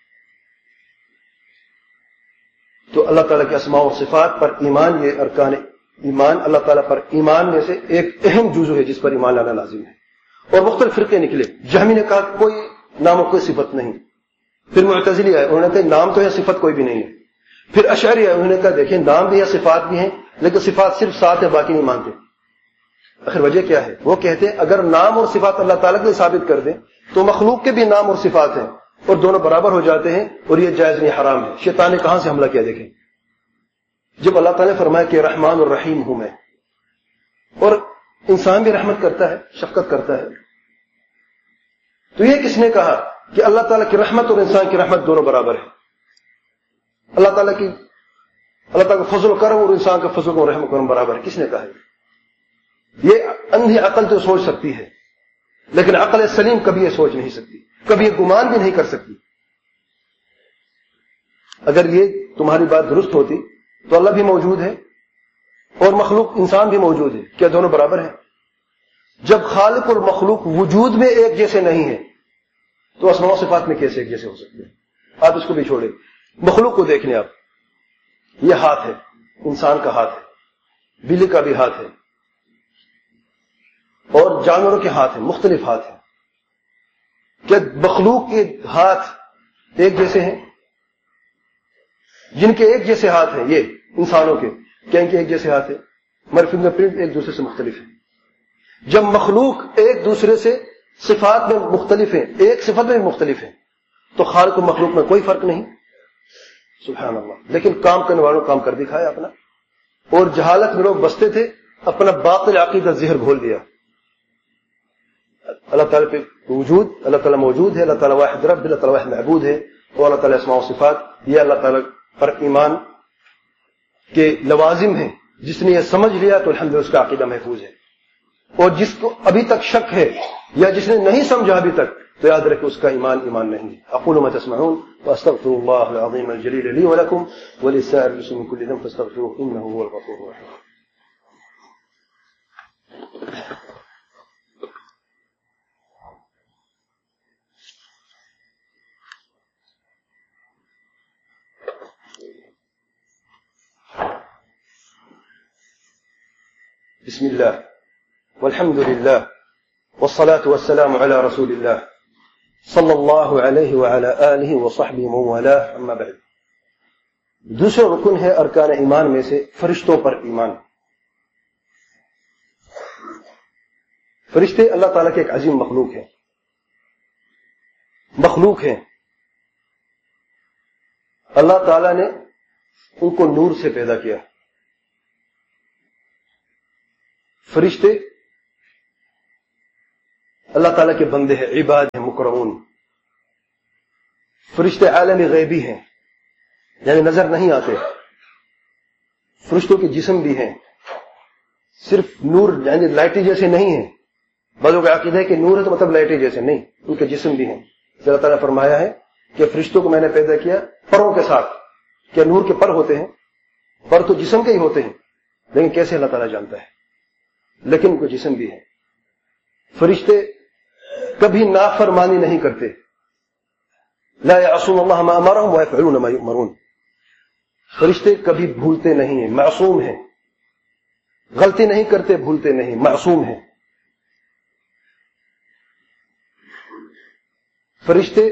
تو اللہ تعالیٰ کے اسماء و صفات پر ایمان، یہ ارکان ایمان، اللہ تعالیٰ پر ایمان میں سے ایک اہم جزو ہے جس پر ایمان لانا لازم ہے. اور مختلف فرقے نکلے. جہمی نے کہا کوئی نام و کوئی صفت نہیں. پھر معتزلی آئے، انہوں نے کہا نام تو ہے، صفت کوئی بھی نہیں ہے. پھر اشعری آئے، انہوں نے کہا دیکھیں نام بھی ہے، صفات بھی ہیں، لیکن صفات صرف سات ہے، باقی نہیں مانتے. آخر وجہ کیا ہے؟ وہ کہتے ہیں اگر نام اور صفات اللہ تعالیٰ کے لیے ثابت کر دیں تو مخلوق کے بھی نام اور صفات ہیں، اور دونوں برابر ہو جاتے ہیں، اور یہ جائز نہیں، حرام ہے. شیطان نے کہاں سے حملہ کیا دیکھیں، جب اللہ تعالیٰ نے فرمایا کہ رحمان اور رحیم ہوں میں، اور انسان بھی رحمت کرتا ہے، شفقت کرتا ہے. تو یہ کس نے کہا کہ اللہ تعالیٰ کی رحمت اور انسان کی رحمت دونوں برابر ہے؟ اللہ تعالیٰ کی اللہ تعالیٰ کا فضل و کرم اور انسان کا فضل و رحم و کرم برابر ہے، کس نے کہا ہے؟ یہ اندھی عقل تو سوچ سکتی ہے، لیکن عقل سلیم کبھی یہ سوچ نہیں سکتی، کبھی یہ گمان بھی نہیں کر سکتی. اگر یہ تمہاری بات درست ہوتی تو اللہ بھی موجود ہے اور مخلوق انسان بھی موجود ہے، کیا دونوں برابر ہیں؟ جب خالق اور مخلوق وجود میں ایک جیسے نہیں ہیں تو اسماء و صفات میں کیسے ایک جیسے ہو سکتے ہیں؟ آپ اس کو بھی چھوڑیں، مخلوق کو دیکھ لیں. آپ یہ ہاتھ ہے، انسان کا ہاتھ ہے، بلی کا بھی ہاتھ ہے، اور جانوروں کے ہاتھ ہیں، مختلف ہاتھ ہیں. کیا مخلوق کے ہاتھ ایک جیسے ہیں؟ جن کے ایک جیسے ہاتھ ہیں، یہ انسانوں کے، کیا ان کے ایک جیسے ہاتھ ہیں؟ ہمارے فنگر پرنٹ ایک دوسرے سے مختلف ہیں. جب مخلوق ایک دوسرے سے صفات میں مختلف ہیں، ایک صفت میں بھی مختلف ہیں، تو خالق و مخلوق میں کوئی فرق نہیں. سبحان اللہ. لیکن کام کرنے والوں کام کر دکھایا اپنا، اور جہالت میں لوگ بستے تھے، اپنا باطل عقیدہ زہر گھول دیا. اللہ تعالیٰ پہ وجود، اللہ تعالیٰ موجود ہے، اللہ تعالیٰ واحد رب، اللہ تعالیٰ واحد معبود ہے، اور اللہ تعالیٰ اسماء و صفات، یہ اللہ تعالیٰ پر ایمان کے لوازم ہیں. جس نے یہ سمجھ لیا تو الحمدللہ اس کا عقیدہ محفوظ ہے. اور جس کو ابھی تک شک ہے یا جس نے نہیں سمجھا ابھی تک، تو یاد رکھے اس کا ایمان ایمان نہیں ہے. اقول ما تسمعون واستغفر الله العظيم الجليل لي ولكم ولسائر المسلمين من كل ذنب فاستغفروه انه هو الغفور الرحيم. بسم الله والحمد لله والصلاة والسلام على رسول الله صلی اللہ علیہ وعلی آلہ وصحبہ ومن والاه، اما بعد. دوسرا رکن ہے ارکان ایمان میں سے فرشتوں پر ایمان. فرشتے اللہ تعالیٰ کے ایک عظیم مخلوق ہیں، مخلوق ہیں. اللہ تعالیٰ نے ان کو نور سے پیدا کیا. فرشتے اللہ تعالیٰ کے بندے ہیں، عباد ہیں، مکرمون. فرشتے عالم غیبی ہیں، یعنی نظر نہیں آتے. فرشتوں کے جسم بھی ہیں، صرف نور یعنی لائٹیں جیسے نہیں ہیں. بعضوں کا عقیدہ ہے کہ نور ہے تو مطلب لائٹیں جیسے نہیں، ان کے جسم بھی ہیں. اللہ تعالیٰ نے فرمایا ہے کہ فرشتوں کو میں نے پیدا کیا پروں کے ساتھ. کیا نور کے پر ہوتے ہیں؟ پر تو جسم کے ہی ہوتے ہیں، لیکن کیسے اللہ تعالیٰ جانتا ہے، لیکن ان کو جسم بھی ہے. فرشتے کبھی نافرمانی نہیں کرتے. لا يعصون اللہ ما امرهم ويفعلون ما يؤمرون. فرشتے کبھی بھولتے نہیں ہیں، معصوم ہیں. غلطی نہیں کرتے، بھولتے نہیں، معصوم ہیں. فرشتے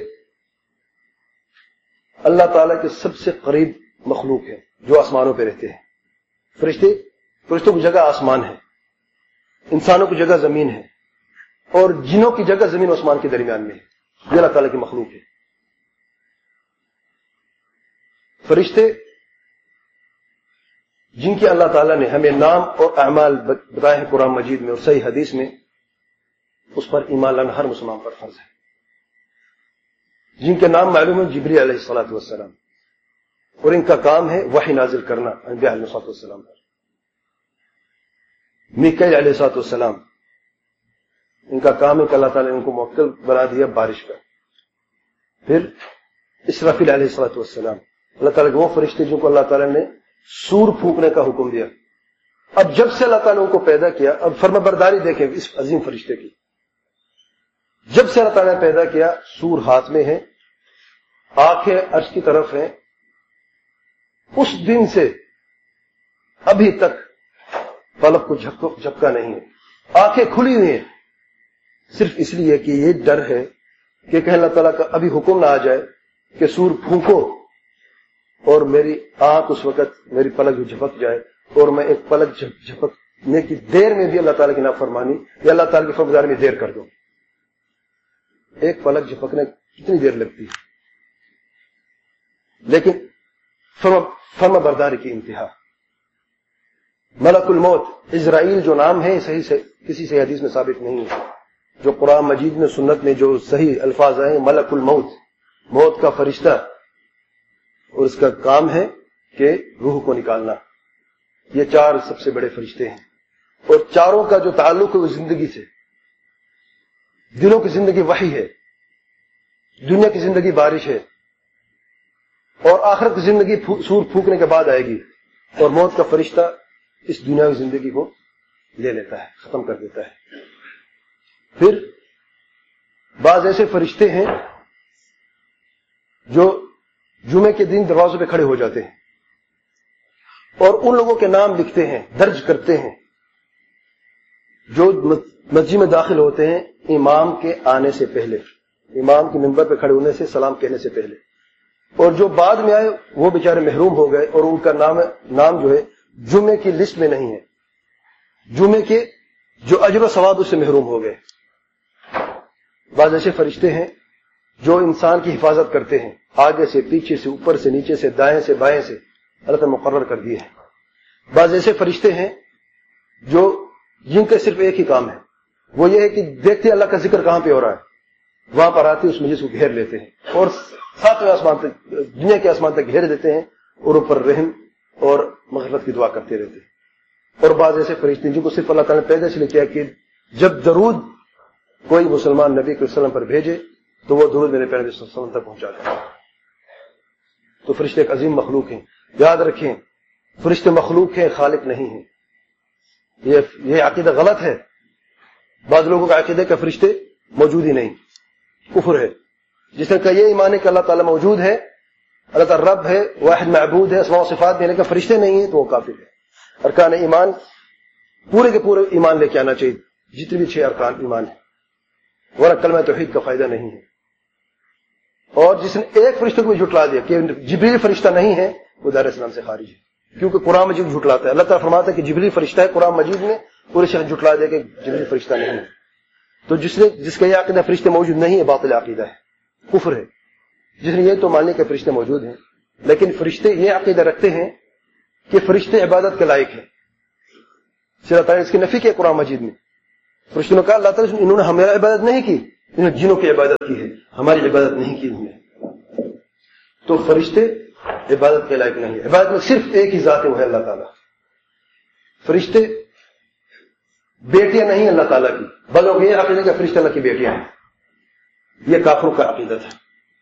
اللہ تعالیٰ کے سب سے قریب مخلوق ہیں جو آسمانوں پہ رہتے ہیں. فرشتے فرشتوں کی جگہ آسمان ہے، انسانوں کی جگہ زمین ہے، اور جنوں کی جگہ زمین و آسمان کے درمیان میں ہے. یہ اللہ تعالیٰ کی مخلوق ہے. فرشتے جن کے اللہ تعالیٰ نے ہمیں نام اور اعمال بتائے ہیں قرآن مجید میں اور صحیح حدیث میں، اس پر ایمان لانا ہر مسلمان پر فرض ہے. جن کے نام معلوم ہے، جبریل علیہ الصلوۃ والسلام، اور ان کا کام ہے وحی نازل کرنا انبیاء علیہ الصلوۃ والسلام پر. میکائیل علیہ الصلوۃ والسلام، ان کا کام ہے کہ اللہ تعالیٰ نے ان کو موکل بنا دیا بارش کا. پھر اسرافیل علیہ الصلوۃ والسلام، اللہ تعالیٰ کے وہ فرشتے جن کو اللہ تعالیٰ نے سور پھونکنے کا حکم دیا. اب جب سے اللہ تعالیٰ نے ان کو پیدا کیا، اب فرما برداری دیکھیں اس عظیم فرشتے کی. جب سے اللہ تعالیٰ نے پیدا کیا، سور ہاتھ میں ہے، آنکھیں عرش کی طرف ہیں. اس دن سے ابھی تک پلک کو جھپکا نہیں ہے، آنکھیں کھلی ہوئی ہیں، صرف اس لیے کہ یہ ڈر ہے کہ کہیں اللہ تعالیٰ کا ابھی حکم نہ آ جائے کہ سور پھونکو اور میری آنکھ اس وقت میری پلک جھپک جائے اور میں ایک پلک جھپکنے کی دیر میں بھی اللہ تعالیٰ کی نافرمانی یا اللہ تعالیٰ کی فرمانبرداری میں دیر کر دوں. ایک پلک جھپکنے کتنی دیر لگتی ہے، لیکن فرما برداری کی انتہا. ملک الموت عزرائیل جو نام ہے صحیح سے کسی سے حدیث میں ثابت نہیں ہے. جو قرآن مجید میں سنت میں جو صحیح الفاظ ہیں، ملک الموت، موت کا فرشتہ، اور اس کا کام ہے کہ روح کو نکالنا. یہ چار سب سے بڑے فرشتے ہیں، اور چاروں کا جو تعلق ہے وہ زندگی سے. دلوں کی زندگی وحی ہے، دنیا کی زندگی بارش ہے، اور آخرت کی زندگی سور پھونکنے کے بعد آئے گی. اور موت کا فرشتہ اس دنیا کی زندگی کو لے لیتا ہے، ختم کر دیتا ہے. پھر بعض ایسے فرشتے ہیں جو جمعے کے دن دروازوں پہ کھڑے ہو جاتے ہیں اور ان لوگوں کے نام لکھتے ہیں، درج کرتے ہیں جو مسجد میں داخل ہوتے ہیں امام کے آنے سے پہلے، امام کے منبر پہ کھڑے ہونے سے، سلام کہنے سے پہلے. اور جو بعد میں آئے وہ بیچارے محروم ہو گئے اور ان کا نام نام جو ہے جمعے کی لسٹ میں نہیں ہے. جمعے کے جو اجر و ثواب اس سے محروم ہو گئے. بعض ایسے فرشتے ہیں جو انسان کی حفاظت کرتے ہیں، آگے سے، پیچھے سے، اوپر سے، نیچے سے، دائیں سے، بائیں سے، اللہ تعالیٰ مقرر کر دیے ہیں. بعض ایسے فرشتے ہیں جو جن کا صرف ایک ہی کام ہے، وہ یہ ہے کہ دیکھتے اللہ کا ذکر کہاں پہ ہو رہا ہے، وہاں پر آتے اس مجلس کو گھیر لیتے ہیں اور ساتویں آسمان تک، دنیا کے آسمان تک گھیر دیتے ہیں اور اوپر رحم اور مغفرت کی دعا کرتے رہتے ہیں. اور بعض ایسے فرشتے ہیں جن کو صرف اللہ تعالیٰ نے پیدا اس لیے کیا کہ جب درود کوئی مسلمان نبی کے وسلم پر بھیجے تو وہ درود میرے پیارے صلی اللہ علیہ وسلم تک پہنچا دیں. تو فرشتے ایک عظیم مخلوق ہیں. یاد رکھیں، فرشتے مخلوق ہیں، خالق نہیں ہیں. یہ یہ عقیدہ غلط ہے. بعض لوگوں کا عقیدہ کہ فرشتے موجود ہی نہیں، کفر ہے. جس نے کہا یہ ایمان ہے کہ اللہ تعالیٰ موجود ہے، اللہ تعالیٰ رب ہے، واحد معبود ہے، اسماء و صفات میں، لیکن فرشتے نہیں ہیں تو وہ کافر ہے. ارکان ایمان پورے کے پورے ایمان لے کے آنا چاہیے، جتنے بھی چھ ارکان ایمان ہے، ورنہ کلمہ توحید کا فائدہ نہیں ہے. اور جس نے ایک فرشتے کو بھی جھٹلا دیا کہ جبریل فرشتہ نہیں ہے، وہ دائرہ اسلام سے خارج ہے، کیونکہ قرآن مجید جھٹلاتا ہے. اللہ تعالیٰ فرماتا ہے کہ جبریل فرشتہ ہے، قرآن مجید میں پورے شخص جھٹلا دیا کہ جبریل فرشتہ نہیں ہے. تو جس نے جس کا یہ عقیدہ فرشتے موجود نہیں ہے، باطل عقیدہ ہے، کفر ہے. جس نے یہ تو ماننے کہ فرشتے موجود ہیں، لیکن فرشتے یہ عقیدہ رکھتے ہیں کہ فرشتے عبادت کے لائق ہیں. اللہ تعالیٰ نے اس کی نفی کی قرآن مجید میں فرشتوں نے کہا اللہ تعالیٰ انہوں نے ہماری عبادت نہیں کی، انہوں نے جنوں کی عبادت کی ہے، ہماری عبادت نہیں کی انہوں نے۔ تو فرشتے عبادت کے لائق نہیں ہے، عبادت میں صرف ایک ہی ذات ہے، وہ ہے اللہ تعالیٰ۔ فرشتے بیٹیاں نہیں اللہ تعالیٰ کی، بلکہ یہ عقیدہ کہ فرشتے اللہ کی بیٹیاں ہیں، یہ کافروں کا عقیدہ تھا۔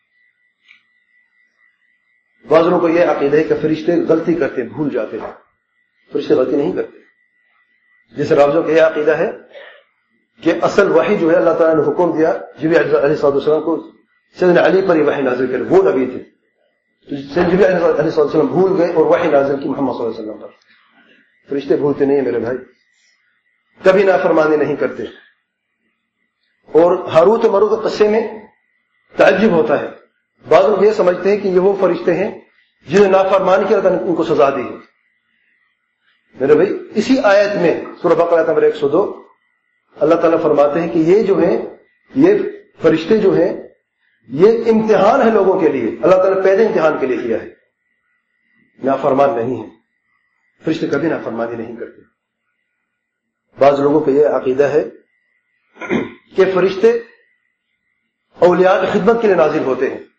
بعض لوگوں کو یہ عقیدہ ہے کہ فرشتے غلطی کرتے، بھول جاتے ہیں، فرشتے غلطی نہیں کرتے۔ جیسے رافضوں کا یہ عقیدہ ہے کہ اصل وحی جو ہے اللہ تعالیٰ نے حکم دیا جبریل علیہ السلام کو سیدنا علی پر ہی وحی نازل کرے، وہ نبی تھے، تو جبریل علیہ السلام بھول گئے اور وحی نازل کی محمد صلی اللہ علیہ وسلم پر۔ فرشتے بھولتے نہیں ہیں میرے بھائی، کبھی نافرمانی نہیں کرتے۔ اور ہاروت و ماروت کے قصے میں تعجب ہوتا ہے، بعض لوگ یہ سمجھتے ہیں کہ یہ وہ فرشتے ہیں جنہیں نافرمانی کیا اللہ نے ان کو سزا دی ہے۔ میرے بھائی اسی آیت میں سورہ بقرہ نمبر ایک سو دو اللہ تعالیٰ فرماتے ہیں کہ یہ جو ہیں، یہ فرشتے جو ہیں یہ امتحان ہے لوگوں کے لیے، اللہ تعالیٰ پہلے امتحان کے لیے کیا ہے، نافرمان نہیں ہے، فرشتے کبھی نافرمانی نہیں کرتے۔ بعض لوگوں کا یہ عقیدہ ہے کہ فرشتے اولیاء کی خدمت کے لیے نازل ہوتے ہیں،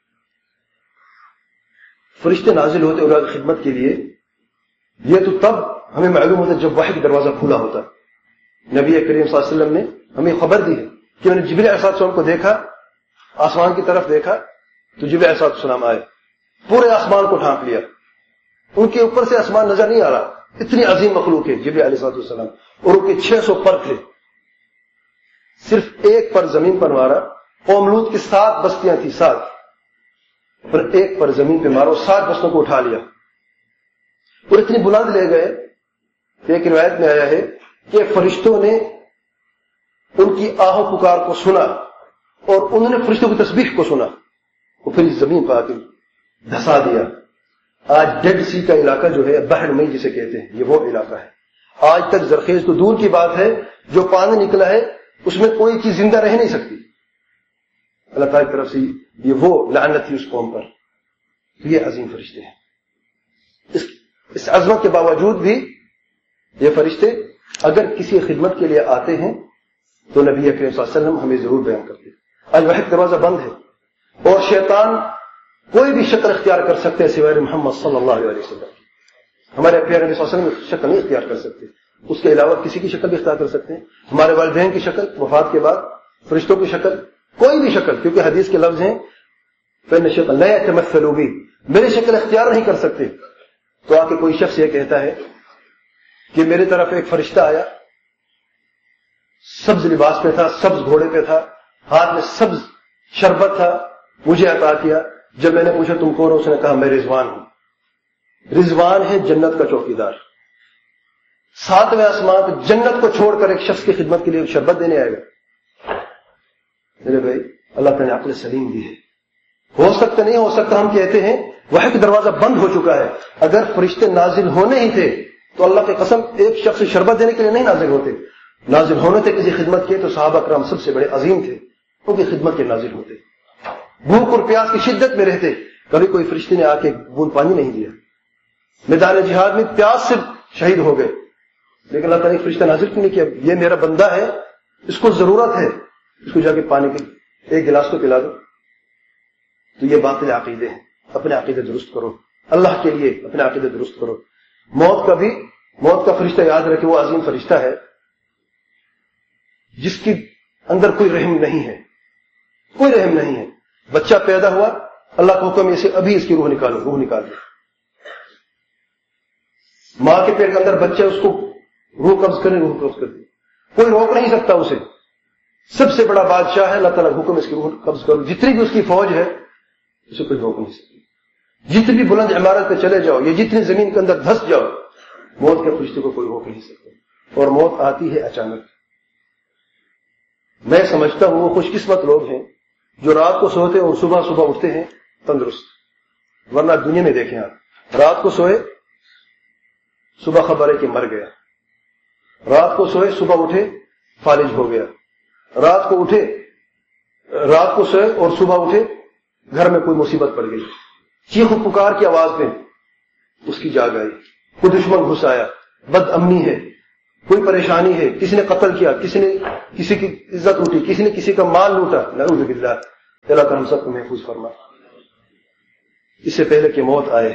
فرشتے نازل ہوتے اولیاء کی خدمت کے لیے، یہ تو تب ہمیں معلوم ہوتا ہے جب وحی کا دروازہ کھلا ہوتا۔ نبی کریم صلی اللہ علیہ وسلم نے ہمیں خبر دی ہے کہ میں نے جبریل علیہ السلام کو دیکھا، آسمان کی طرف دیکھا تو جبریل علیہ السلام آئے، پورے آسمان کو ڈھانپ لیا، ان کے اوپر سے آسمان نظر نہیں آ رہا، اتنی عظیم مخلوق ہے جبریل علیہ السلام، اور ان کے چھ سو پر تھے، صرف ایک پر زمین پر مارا، قوم لوط کی سات بستیاں تھی، سات پر ایک پر زمین پہ مارو، سات بستوں کو اٹھا لیا اور اتنی بلند لے گئے۔ ایک روایت میں آیا ہے کہ فرشتوں نے ان کی آہو پکار کو سنا اور انہوں نے فرشتوں کی تسبیح کو سنا، وہ پھر اس زمین پر آ کے دھسا دیا۔ آج ڈیڈ سی کا علاقہ جو ہے بحر میں جسے کہتے ہیں، یہ وہ علاقہ ہے، آج تک زرخیز تو دور کی بات ہے، جو پانی نکلا ہے اس میں کوئی چیز زندہ رہ نہیں سکتی۔ اللہ تعالیٰ کی طرف سے یہ وہ لعنت تھی اس قوم پر۔ یہ عظیم فرشتے ہیں، اس, اس عظمت کے باوجود بھی یہ فرشتے اگر کسی خدمت کے لیے آتے ہیں تو نبی کریم صلی اللہ علیہ وسلم ہمیں ضرور بیان کرتے ہیں۔ آج وحی کا دروازہ بند ہے اور شیطان کوئی بھی شکل اختیار کر سکتے ہیں سوائے محمد صلی اللہ علیہ وسلم، ہمارے پیارے نبی صلی اللہ علیہ وسلم کی شکل نہیں اختیار کر سکتے، اس کے علاوہ کسی کی شکل بھی اختیار کر سکتے ہیں، ہمارے والدین کی شکل وفات کے بعد، فرشتوں کی شکل، کوئی بھی شکل، کیونکہ حدیث کے لفظ ہیں فإن شکل لا يتمثلوا بی، میری شکل اختیار نہیں کر سکتے۔ تو آ کے کوئی شخص یہ کہتا ہے کہ میری طرف ایک فرشتہ آیا، سبز لباس پہ تھا، سبز گھوڑے پہ تھا، ہاتھ میں سبز شربت تھا، مجھے عطا کیا، جب میں نے پوچھا تم کون ہو، اس نے کہا میں رضوان ہوں۔ رضوان ہے جنت کا چوکیدار، ساتویں آسمان پہ جنت کو چھوڑ کر ایک شخص کی خدمت کے لیے شربت دینے آئے گا۔ میرے بھائی اللہ تعالیٰ نے عقل سلیم دی ہے، ہو سکتا نہیں ہو سکتا، ہم کہتے ہیں وحی کا دروازہ بند ہو چکا ہے۔ اگر فرشتے نازل ہونے ہی تھے تو اللہ کی قسم ایک شخص شربت دینے کے لیے نہیں نازل ہوتے، نازل ہونے تھے کسی خدمت کے تو صحابہ کرام سب سے بڑے عظیم تھے، ان کی خدمت کے نازل ہوتے، بھوک اور پیاس کی شدت میں رہتے، کبھی کوئی فرشتے نے آ کے بوند پانی نہیں دیا، میدان جہاد میں پیاس سے شہید ہو گئے، لیکن اللہ تعالیٰ نے فرشتہ نازل کیوں نہیں کیا؟ یہ میرا بندہ ہے، اس کو ضرورت ہے، اس کو جا کے پانی کے ایک گلاس کو پلا دو۔ تو یہ باطل عقیدے ہیں، اپنے عقیدے درست کرو، اللہ کے لیے اپنے عقیدے درست کرو۔ موت کا بھی، موت کا فرشتہ یاد رکھے وہ عظیم فرشتہ ہے جس کے اندر کوئی رحم نہیں ہے، کوئی رحم نہیں ہے۔ بچہ پیدا ہوا، اللہ کا حکم اسے ابھی اس کی روح نکالو، روح نکال دو۔ ماں کے پیٹ کے اندر بچہ، اس کو روح قبض کرے، روح قبض کر دے، کوئی روک نہیں سکتا اسے۔ سب سے بڑا بادشاہ ہے، اللہ تعالیٰ کا حکم اس کی روح قبض کرو، جتنی بھی اس کی فوج ہے اسے کوئی روک نہیں سکتی۔ جتنی بھی بلند عمارت پہ چلے جاؤ یا جتنی زمین کے اندر دھس جاؤ، موت کے فرشتے کو کوئی روک نہیں سکتا، اور موت آتی ہے اچانک۔ میں سمجھتا ہوں وہ خوش قسمت لوگ ہیں جو رات کو سوتے اور صبح صبح اٹھتے ہیں تندرست، ورنہ دنیا میں دیکھیں آپ، رات کو سوئے صبح خبر ہے کہ مر گیا، رات کو سوئے صبح اٹھے فالج ہو گیا، رات کو اٹھے رات کو سوئے اور صبح اٹھے گھر میں کوئی مصیبت پڑ گئی، چیخ و پکار کی آواز میں اس کی جاگ آئی، کوئی دشمن گھس آیا، بد امنی ہے، کوئی پریشانی ہے، کسی نے قتل کیا، کسی نے کسی کی عزت لوٹی، کسی نے کسی کا مال لوٹا، نعوذ باللہ، اللہ تعالیٰ ہم سب کو محفوظ فرما۔ اس سے پہلے کہ موت آئے،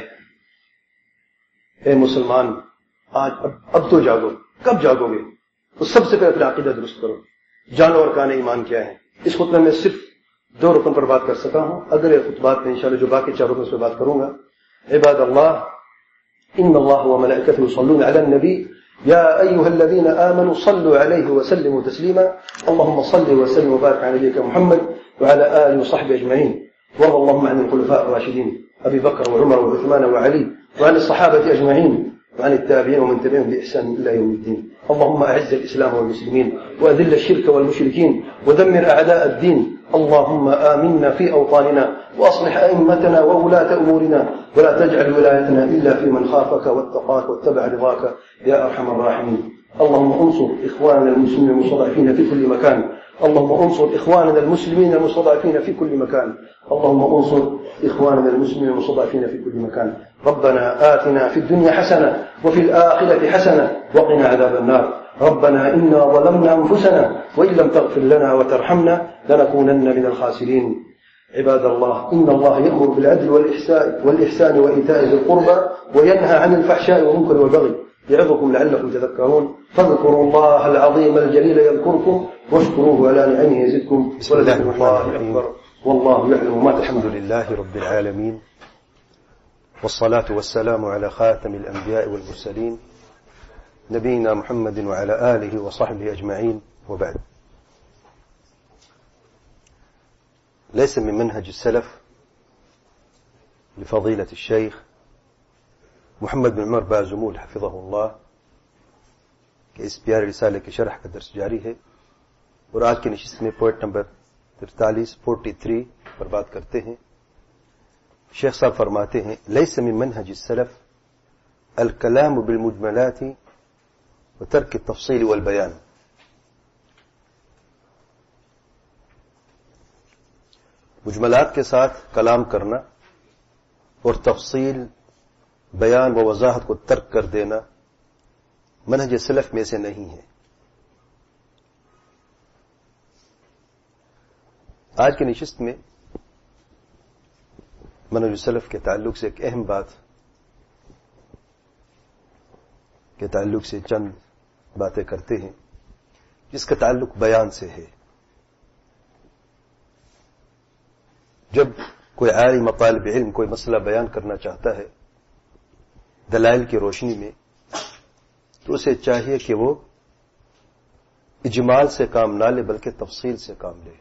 اے مسلمان آج اب, اب تو جاگو۔ کب جاگو گے؟ تو سب سے پہلے اپنا عقیدہ درست کرو، جانو ارکان ایمان کیا ہے۔ اس خطبے میں صرف دو رکن پر بات کر سکا ہوں، اگر یہ خطبات میں انشاءاللہ جو باقی چار رکن اس پہ بات کروں گا۔ عباد اللہ، ان اللہ وملائکته یصلون علی النبی یا ایها الذین آمنوا صلوا علیہ وسلموا تسلیما اللهم صل وسلم وبارك على نبيك محمد وعلى آله وصحبه أجمعين وارض اللهم عن الخلفاء الراشدين أبي بكر وعمر وعثمان وعلي وعن الصحابة أجمعين وعن التابعين ومن تبعهم بإحسان إلى يوم الدين اللهم أعز الإسلام والمسلمين وأذل الشرك والمشركين ودمر أعداء الدين اللهم آمنا في أوطاننا وأصلح أئمتنا وولاة أمورنا ولا تجعل ولايتنا إلا في من خافك واتقاك واتبع رضاك يا أرحم الراحمين اللهم انصر إخواننا المسلمين المستضعفين في كل مكان اللهم انصر إخواننا المسلمين المستضعفين في كل مكان اللهم انصر إخواننا المسلمين المستضعفين في كل مكان ربنا آتنا في الدنيا حسنة وفي الآخرة حسنة وقنا عذاب النار ربنا إنا ظلمنا أنفسنا وإن لم تغفر لنا وترحمنا لنكونن من الخاسرين عباد الله إن الله يأمر بالعدل والإحسان, والإحسان وإيتاء ذي القربى وينهى عن الفحشاء والمنكر والبغي يعظكم لعلكم تذكرون فاذكروا الله العظيم الجليل يذكركم واشكروه على نعمه يزدكم ولذكر الله أكبر والله يعلم ما تصنعون. الحمد لله رب العالمين والصلاة والسلام على خاتم الأنبياء والمرسلين نبينا محمد وعلى آله وصحبه أجمعين وبعد. ليس من منهج السلف لفضيلة الشيخ محمد بن عمر بازمول حفظه اللہ کہ اس پیاری رسالے کی شرح کا درس جاری ہے اور آج کی نشست میں پوائنٹ نمبر تینتالیس فورٹی تھری پر بات کرتے ہیں. شیخ صاحب فرماتے ہیں لیس من منهج السلف الکلام بالمجملات وترک التفصیل والبیان. مجملات کے ساتھ کلام کرنا اور تفصیل بیان و وضاحت کو ترک کر دینا منہج سلف میں سے نہیں ہے. آج کی نشست میں منہج سلف کے تعلق سے ایک اہم بات کے تعلق سے چند باتیں کرتے ہیں جس کا تعلق بیان سے ہے. جب کوئی عالم طالب علم کوئی مسئلہ بیان کرنا چاہتا ہے دلائل کی روشنی میں تو اسے چاہیے کہ وہ اجمال سے کام نہ لے بلکہ تفصیل سے کام لے.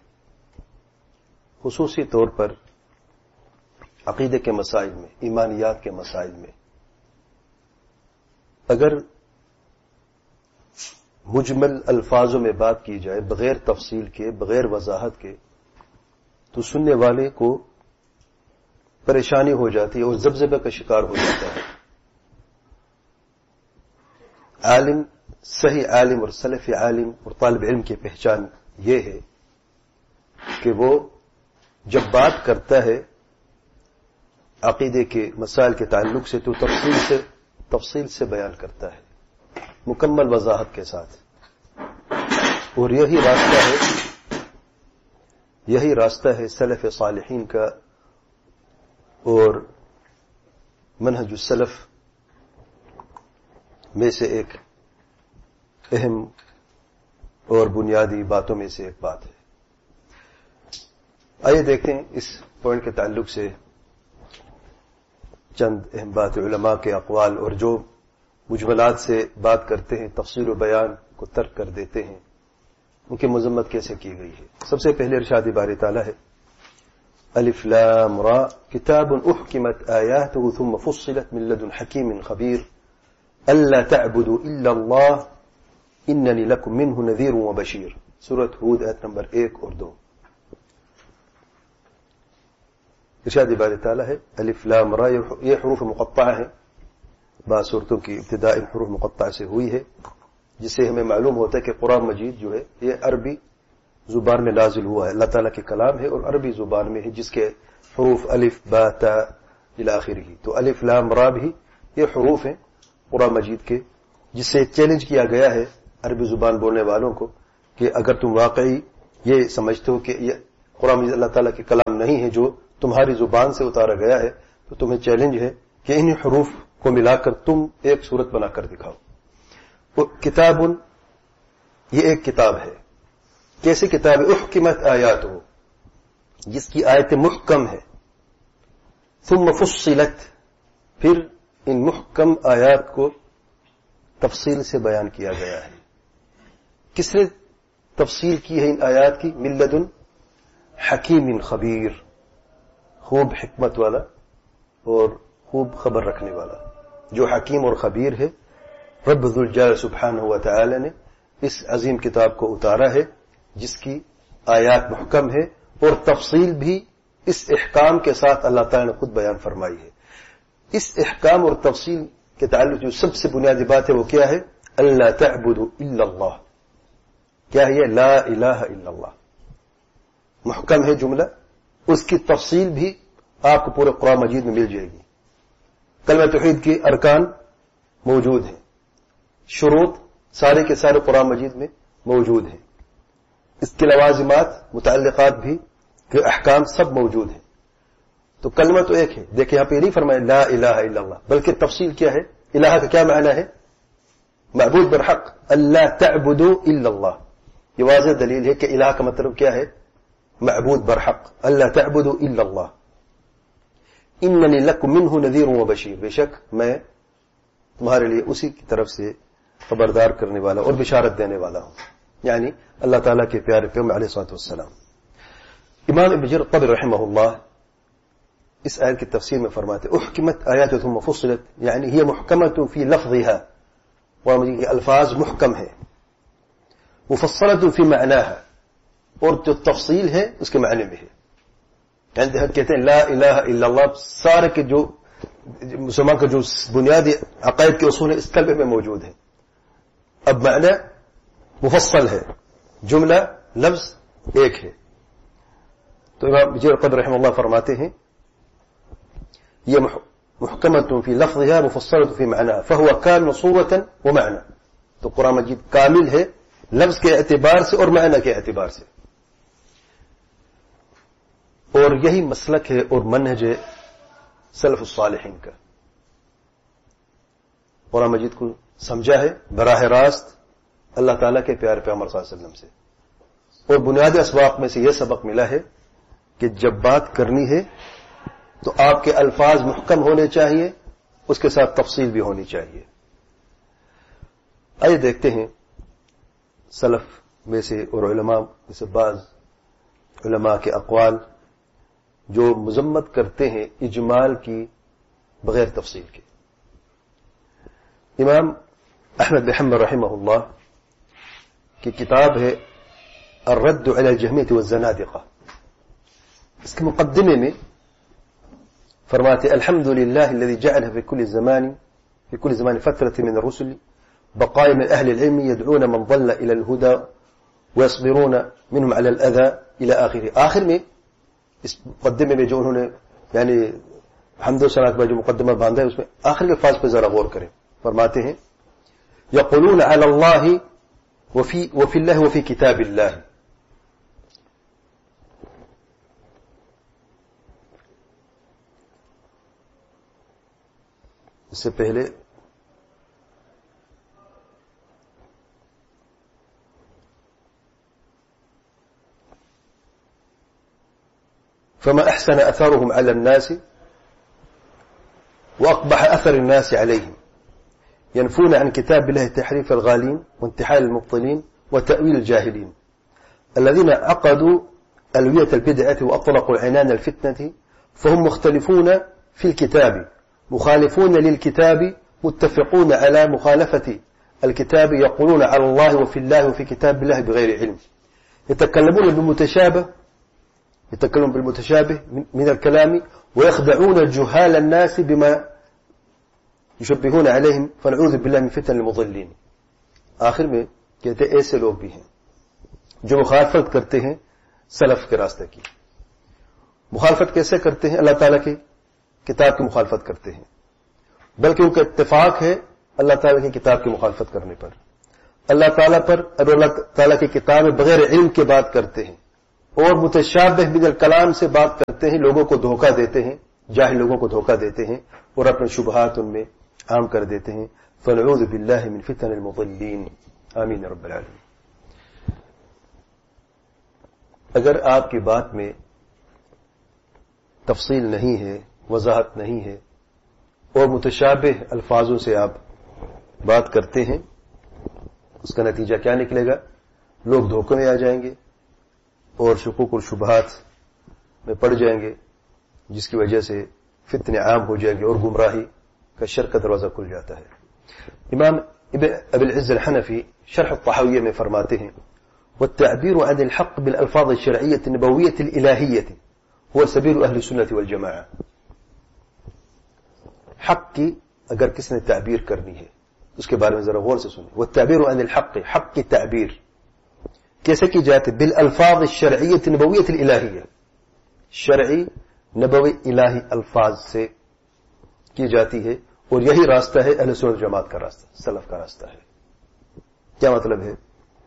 خصوصی طور پر عقیدے کے مسائل میں، ایمانیات کے مسائل میں اگر مجمل الفاظوں میں بات کی جائے بغیر تفصیل کے، بغیر وضاحت کے، تو سننے والے کو پریشانی ہو جاتی ہے اور ذبذبے کا شکار ہو جاتا ہے. عالم، صحیح عالم اور سلفی عالم اور طالب علم کی پہچان یہ ہے کہ وہ جب بات کرتا ہے عقیدے کے مسائل کے تعلق سے تو تفصیل سے تفصیل سے بیان کرتا ہے، مکمل وضاحت کے ساتھ. اور یہی راستہ ہے یہی راستہ ہے سلف صالحین کا اور منہج السلف میں سے ایک اہم اور بنیادی باتوں میں سے ایک بات ہے. آئیے دیکھتے ہیں اس پوائنٹ کے تعلق سے چند اہم بات علماء کے اقوال اور جو مجملات سے بات کرتے ہیں تفصیل و بیان کو ترک کر دیتے ہیں ان کی مذمت کیسے کی گئی ہے. سب سے پہلے ارشاد باری تعالیٰ ہے الف لام را کتاب احکمت آیاتہ ثم فصلت من لدن حکیم خبیر الا تعبدوا الا اللہ اننی لکم منہ نذیر و بشیر. سورۃ ہود آیت نمبر ایک اور دو. ارشاد باری تعالیٰ ہے الف لام را، یہ حروف مقطعہ ہیں. بعض صورتوں کی ابتداء ان حروف مقطعہ سے ہوئی ہے جس سے ہمیں معلوم ہوتا ہے کہ قرآن مجید جو ہے یہ عربی زبان میں نازل ہوا ہے، اللہ تعالیٰ کے کلام ہے اور عربی زبان میں ہے جس کے حروف الف با تا الی آخرہ. تو الف لام را بھی یہ حروف ہیں قرآن مجید کے جس سے چیلنج کیا گیا ہے عربی زبان بولنے والوں کو کہ اگر تم واقعی یہ سمجھتے ہو کہ یہ قرآن مجید اللہ تعالیٰ کے کلام نہیں ہے جو تمہاری زبان سے اتارا گیا ہے، تو تمہیں چیلنج ہے کہ انہی حروف کو ملا کر تم ایک صورت بنا کر دکھاؤ. وہ کتاب، یہ ایک کتاب ہے. کیسی کتاب ہے؟ احکمت آیات ہو، جس کی آیتیں محکم ہے. ثم فصلت، پھر ان محکم آیات کو تفصیل سے بیان کیا گیا ہے. کس نے تفصیل کی ہے ان آیات کی؟ من لدن حکیم خبیر، خوب حکمت والا اور خوب خبر رکھنے والا. جو حکیم اور خبیر ہے، رب ذوالجلال سبحانہ و تعالی نے اس عظیم کتاب کو اتارا ہے جس کی آیات محکم ہے اور تفصیل بھی اس احکام کے ساتھ اللہ تعالی نے خود بیان فرمائی ہے. اس احکام اور تفصیل کے تعلق جو سب سے بنیادی بات ہے وہ کیا ہے؟ اللہ تعبدوا الا اللہ. کیا ہے یہ؟ لا الہ الا اللہ. محکم ہے جملہ، اس کی تفصیل بھی آپ کو پورے قرآن مجید میں مل جائے گی. کلمہ توحید کی ارکان موجود ہیں، شروط سارے کے سارے قرآن مجید میں موجود ہیں. اس کے لوازمات، متعلقات بھی، کہ احکام سب موجود ہیں. تو کلمہ تو ایک ہے. دیکھیں یہاں پہ یہ نہیں فرمایا لا الہ الا اللہ، بلکہ تفصیل کیا ہے؟ الہ کا کیا معنی ہے؟ معبود برحق. اللہ تعبدوا الا اللہ، یہ واضح دلیل ہے کہ الہ کا مطلب کیا ہے؟ معبود برحق. اللہ تعبدوا الا اللہ. اننی لکم منہ نذیر و بشیر، بے شک میں تمہارے لیے اسی کی طرف سے خبردار کرنے والا اور بشارت دینے والا ہوں. یعنی اللہ تعالیٰ کے پیارے پیغمبر علیہ الصلوۃ والسلام. امام ابن جریر الطبری رحمہ اللہ اس آیت کی تفسیر میں فرماتے احکمت آیات ثم فصلت، یعنی ہی محکمۃ فی لفظها، قرآن مجید کے الفاظ محکم ہے. مفصلۃ فی معناها، اور جو تفصیل ہے اس کے معنی میں ہے. یعنی کہتے ہیں لا الہ الا اللہ سارے کے جو مسلمان کا جو بنیادی عقائد کے اصول ہیں اس کلمے میں موجود ہیں. اب معنی مفصل ہے، جملہ لفظ ایک ہے. تو امام جریر الطبری رحمہ اللہ فرماتے ہیں یہ محکمۃ فی لفظها مفصلۃ فی معناها فهو کامل صورۃ ومعنى. تو قرآن مجید کامل ہے لفظ کے اعتبار سے اور معنی کے اعتبار سے. اور یہی مسلک ہے اور منہج ہے سلف الصالحین کا. قرآن مجید کو سمجھا ہے براہ راست اللہ تعالیٰ کے پیارے پیغمبر صلی اللہ علیہ وسلم سے، اور بنیادی اسباق میں سے یہ سبق ملا ہے کہ جب بات کرنی ہے تو آپ کے الفاظ محکم ہونے چاہیے، اس کے ساتھ تفصیل بھی ہونی چاہیے. آئیے دیکھتے ہیں سلف میں سے اور علماء میں سے بعض علماء کے اقوال جو مذمت کرتے ہیں اجمال کی بغیر تفصیل کے. امام احمد بن حنبل رحمہ اللہ کی کتاب ہے الرد علی الجہمیۃ والزنادقہ. اس کے مقدمے میں فرماتے الحمد للہ الذي جعل في كل زمان في كل زمان فترة من الرسل بقايا من اهل العلم يدعون من ضل الى الهدى ويصبرون منهم على الاذى الى اخره. آخر میں اس مقدمے میں جو انہوں نے یعنی حمد و ثنا کا جو مقدمہ باندھا ہے اس میں آخر کے الفاظ پہ ذرا غور کریں. فرماتے ہیں یقولون علی اللہ وفی وفی اللہ وفی کتاب اللہ. اس سے پہلے فما احسن اثرهم على الناس واقبح اثر الناس عليهم ينفون عن كتاب الله تحريف الغالين وانتحال المبطلين وتأويل الجاهلين الذين عقدوا ألوية البدعة وأطلقوا عنان الفتنة فهم مختلفون في الكتاب مخالفون للكتاب متفقون على مخالفة الكتاب يقولون على الله وفي الله وفي كتاب الله بغير علم يتكلمون بالمتشابه يتكلمون بالمتشابه من الكلام ويخدعون جهال الناس بما يشبهون عليهم فنعوذ بالله من فتن المضلين. آخر میں کہتے ایسے لوگ بھی ہیں جو مخالفت کرتے ہیں سلف کے راستے کی. مخالفت کیسے کرتے ہیں؟ اللہ تعالیٰ کی کتاب کی مخالفت کرتے ہیں، بلکہ ان کا اتفاق ہے اللہ تعالیٰ کی کتاب کی مخالفت کرنے پر. اللہ تعالیٰ پر اور اللہ تعالیٰ کی کتاب میں بغیر علم کے بات کرتے ہیں اور متشابہ من الکلام سے بات کرتے ہیں، لوگوں کو دھوکہ دیتے ہیں، جاہل لوگوں کو دھوکہ دیتے ہیں اور اپنے شبہات ان میں عام کر دیتے ہیں. فنعوذ باللہ من فتن المضلین. آمین رب العالمین. اگر آپ کی بات میں تفصیل نہیں ہے، وضاحت نہیں ہے اور متشابہ الفاظوں سے آپ بات کرتے ہیں، اس کا نتیجہ کیا نکلے گا؟ لوگ دھوکے میں آ جائیں گے اور شکوک اور شبہات میں پڑ جائیں گے، جس کی وجہ سے فتنے عام ہو جائیں گے اور گمراہی کا شر کا دروازہ کھل جاتا ہے. امام ابی العز الحنفی شرح الطحاویہ میں فرماتے ہیں والتعبير عن الحق بالألفاظ الشرعية النبوية الإلهية هو سبيل أهل السنة والجماعة. حق کی اگر کس نے تعبیر کرنی ہے اس کے بارے میں ذرا غور سے سنیں. والتعبير عن الحق، حق کی تعبیر کیسے کی جاتی؟ بالالفاظ الشرعیة النبویة الإلهیة، شرعی نبوی الہی الفاظ سے کی جاتی ہے اور یہی راستہ ہے اہل سنت جماعت کا راستہ، سلف کا راستہ ہے. کیا مطلب ہے؟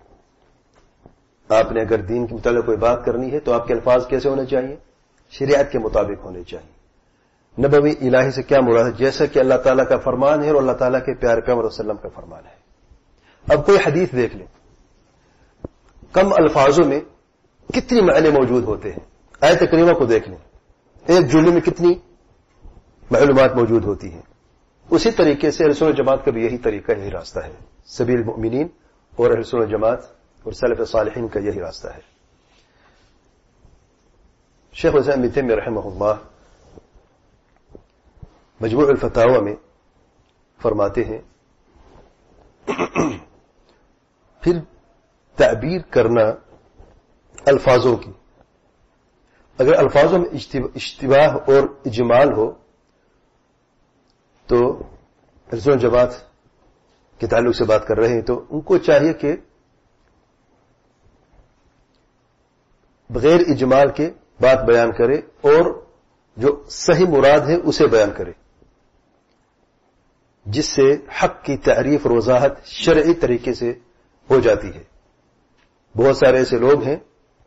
آپ نے اگر دین کے متعلق کوئی بات کرنی ہے تو آپ کے الفاظ کیسے ہونے چاہیے؟ شریعت کے مطابق ہونے چاہیے. نبوی الہی سے کیا مراد ہے؟ جیسا کہ اللہ تعالیٰ کا فرمان ہے اور اللہ تعالیٰ کے پیارے پیغمبر صلی اللہ علیہ وسلم کا فرمان ہے. اب کوئی حدیث دیکھ لیں، کم الفاظوں میں کتنی معنی موجود ہوتے ہیں. آیت کریمہ کو دیکھ لیں، ایک جملے میں کتنی معلومات موجود ہوتی ہیں. اسی طریقے سے اہل سنت جماعت کا بھی یہی طریقہ، یہی راستہ ہے. سبیل المؤمنین اور اہل سنت جماعت اور سلف صالحین کا یہی راستہ ہے. شیخ الاسلام ابن تیمیہ رحمہ اللہ مجموع الفتاوی میں فرماتے ہیں پھر تعبیر کرنا الفاظوں کی، اگر الفاظوں میں اشتباہ اور اجمال ہو تو اہل سنت جماعت کے تعلق سے بات کر رہے ہیں تو ان کو چاہیے کہ بغیر اجمال کے بات بیان کرے اور جو صحیح مراد ہے اسے بیان کرے، جس سے حق کی تعریف اور وضاحت شرعی طریقے سے ہو جاتی ہے. بہت سارے ایسے لوگ ہیں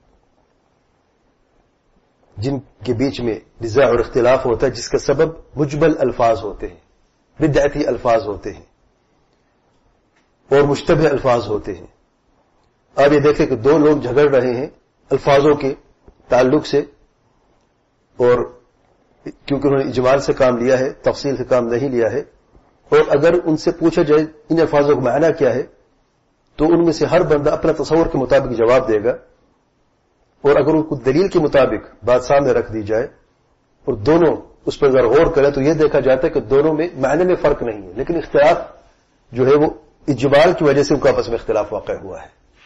جن کے بیچ میں نزاع اور اختلاف ہوتا ہے جس کا سبب مجمل الفاظ ہوتے ہیں، بدعتی الفاظ ہوتے ہیں اور مشتبہ الفاظ ہوتے ہیں. آپ یہ دیکھیں کہ دو لوگ جھگڑ رہے ہیں الفاظوں کے تعلق سے، اور کیونکہ انہوں نے اجمال سے کام لیا ہے، تفصیل سے کام نہیں لیا ہے، اور اگر ان سے پوچھا جائے ان الفاظوں کا معنی کیا ہے تو ان میں سے ہر بندہ اپنا تصور کے مطابق جواب دے گا، اور اگر ان کو دلیل کے مطابق بات سامنے رکھ دی جائے اور دونوں اس پر اگر غور کریں تو یہ دیکھا جاتا ہے کہ دونوں میں معنی میں فرق نہیں ہے، لیکن اختلاف جو ہے وہ اجمال کی وجہ سے ان کا آپس میں اختلاف واقع ہوا ہے.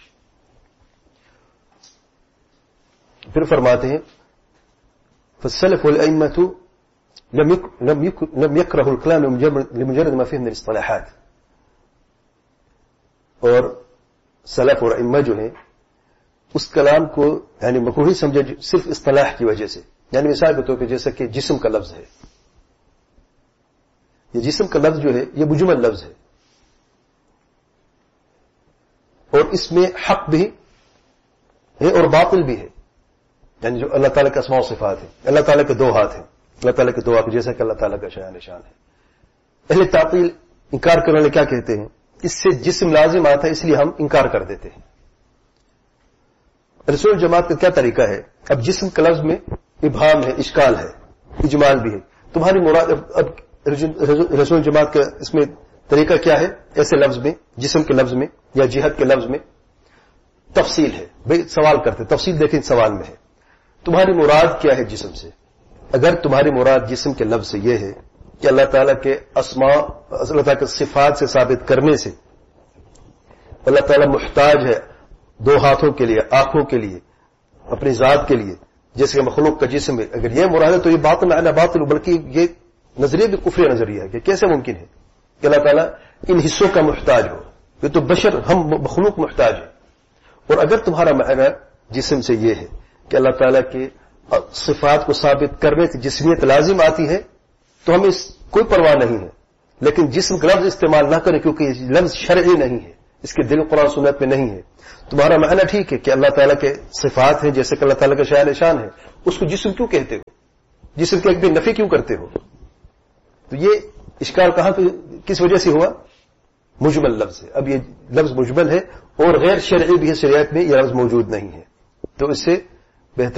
پھر فرماتے ہیں فالسلف والأئمة لم يكرهوا الكلام لمجرد ما فيه من الاصطلاحات. اور سلف اور ائمہ جو ہیں اس کلام کو یعنی مکروہ سمجھے صرف اصطلاح کی وجہ سے. یعنی مثال کے طور پہ جیسا کہ جسم کا لفظ ہے، یہ جسم کا لفظ جو ہے یہ مجمل لفظ ہے اور اس میں حق بھی ہے اور باطل بھی ہے. یعنی جو اللہ تعالیٰ کے اسماء و صفات ہیں، اللہ تعالیٰ کے دو ہاتھ ہیں، اللہ تعالیٰ کے دو ہاتھ جیسا کہ اللہ تعالیٰ کا شان نشان ہے. اہل تعطیل انکار کرنے والے کیا کہتے ہیں؟ اس سے جسم لازم آتا ہے اس لیے ہم انکار کر دیتے ہیں. رسول جماعت کا کیا طریقہ ہے؟ اب جسم کے لفظ میں ابہام ہے، اشکال ہے، اجمال بھی ہے. تمہاری مراد اب رسول جماعت کا اس میں طریقہ کیا ہے؟ ایسے لفظ میں، جسم کے لفظ میں یا جہت کے لفظ میں تفصیل ہے. بھئی سوال کرتے، تفصیل دیکھیں سوال میں ہے. تمہاری مراد کیا ہے جسم سے؟ اگر تمہاری مراد جسم کے لفظ سے یہ ہے کہ اللہ تعالیٰ کے اسماء، اللہ تعالیٰ کے صفات سے ثابت کرنے سے اللہ تعالیٰ محتاج ہے دو ہاتھوں کے لیے، آنکھوں کے لیے، اپنی ذات کے لیے، جیسے کہ مخلوق کا جسم ہے، اگر یہ مراد ہے تو یہ باطل معنی باطل، بلکہ یہ نظریہ بھی کفر نظریہ ہے کہ کیسے ممکن ہے کہ اللہ تعالیٰ ان حصوں کا محتاج ہو. یہ تو بشر، ہم مخلوق محتاج ہیں. اور اگر تمہارا معنی جسم سے یہ ہے کہ اللہ تعالیٰ کے صفات کو ثابت کرنے سے جسمیت لازم آتی ہے تو ہمیں اس کوئی پرواہ نہیں ہے، لیکن جسم کا لفظ استعمال نہ کریں کیونکہ یہ لفظ شرعی نہیں ہے، اس کے دل قرآن سنت میں نہیں ہے. تمہارا معنی ٹھیک ہے کہ اللہ تعالیٰ کے صفات ہیں جیسے کہ اللہ تعالیٰ کا شان شان ہے, اس کو جسم کیوں کہتے ہو, جسم کے ایک بھی نفی کیوں کرتے ہو؟ تو یہ اشکال کہاں کس وجہ سے ہوا؟ مجمل لفظ ہے. اب یہ لفظ مجمل ہے اور غیر شرعی بھی ہے, شریعت میں یہ لفظ موجود نہیں ہے, تو اس سے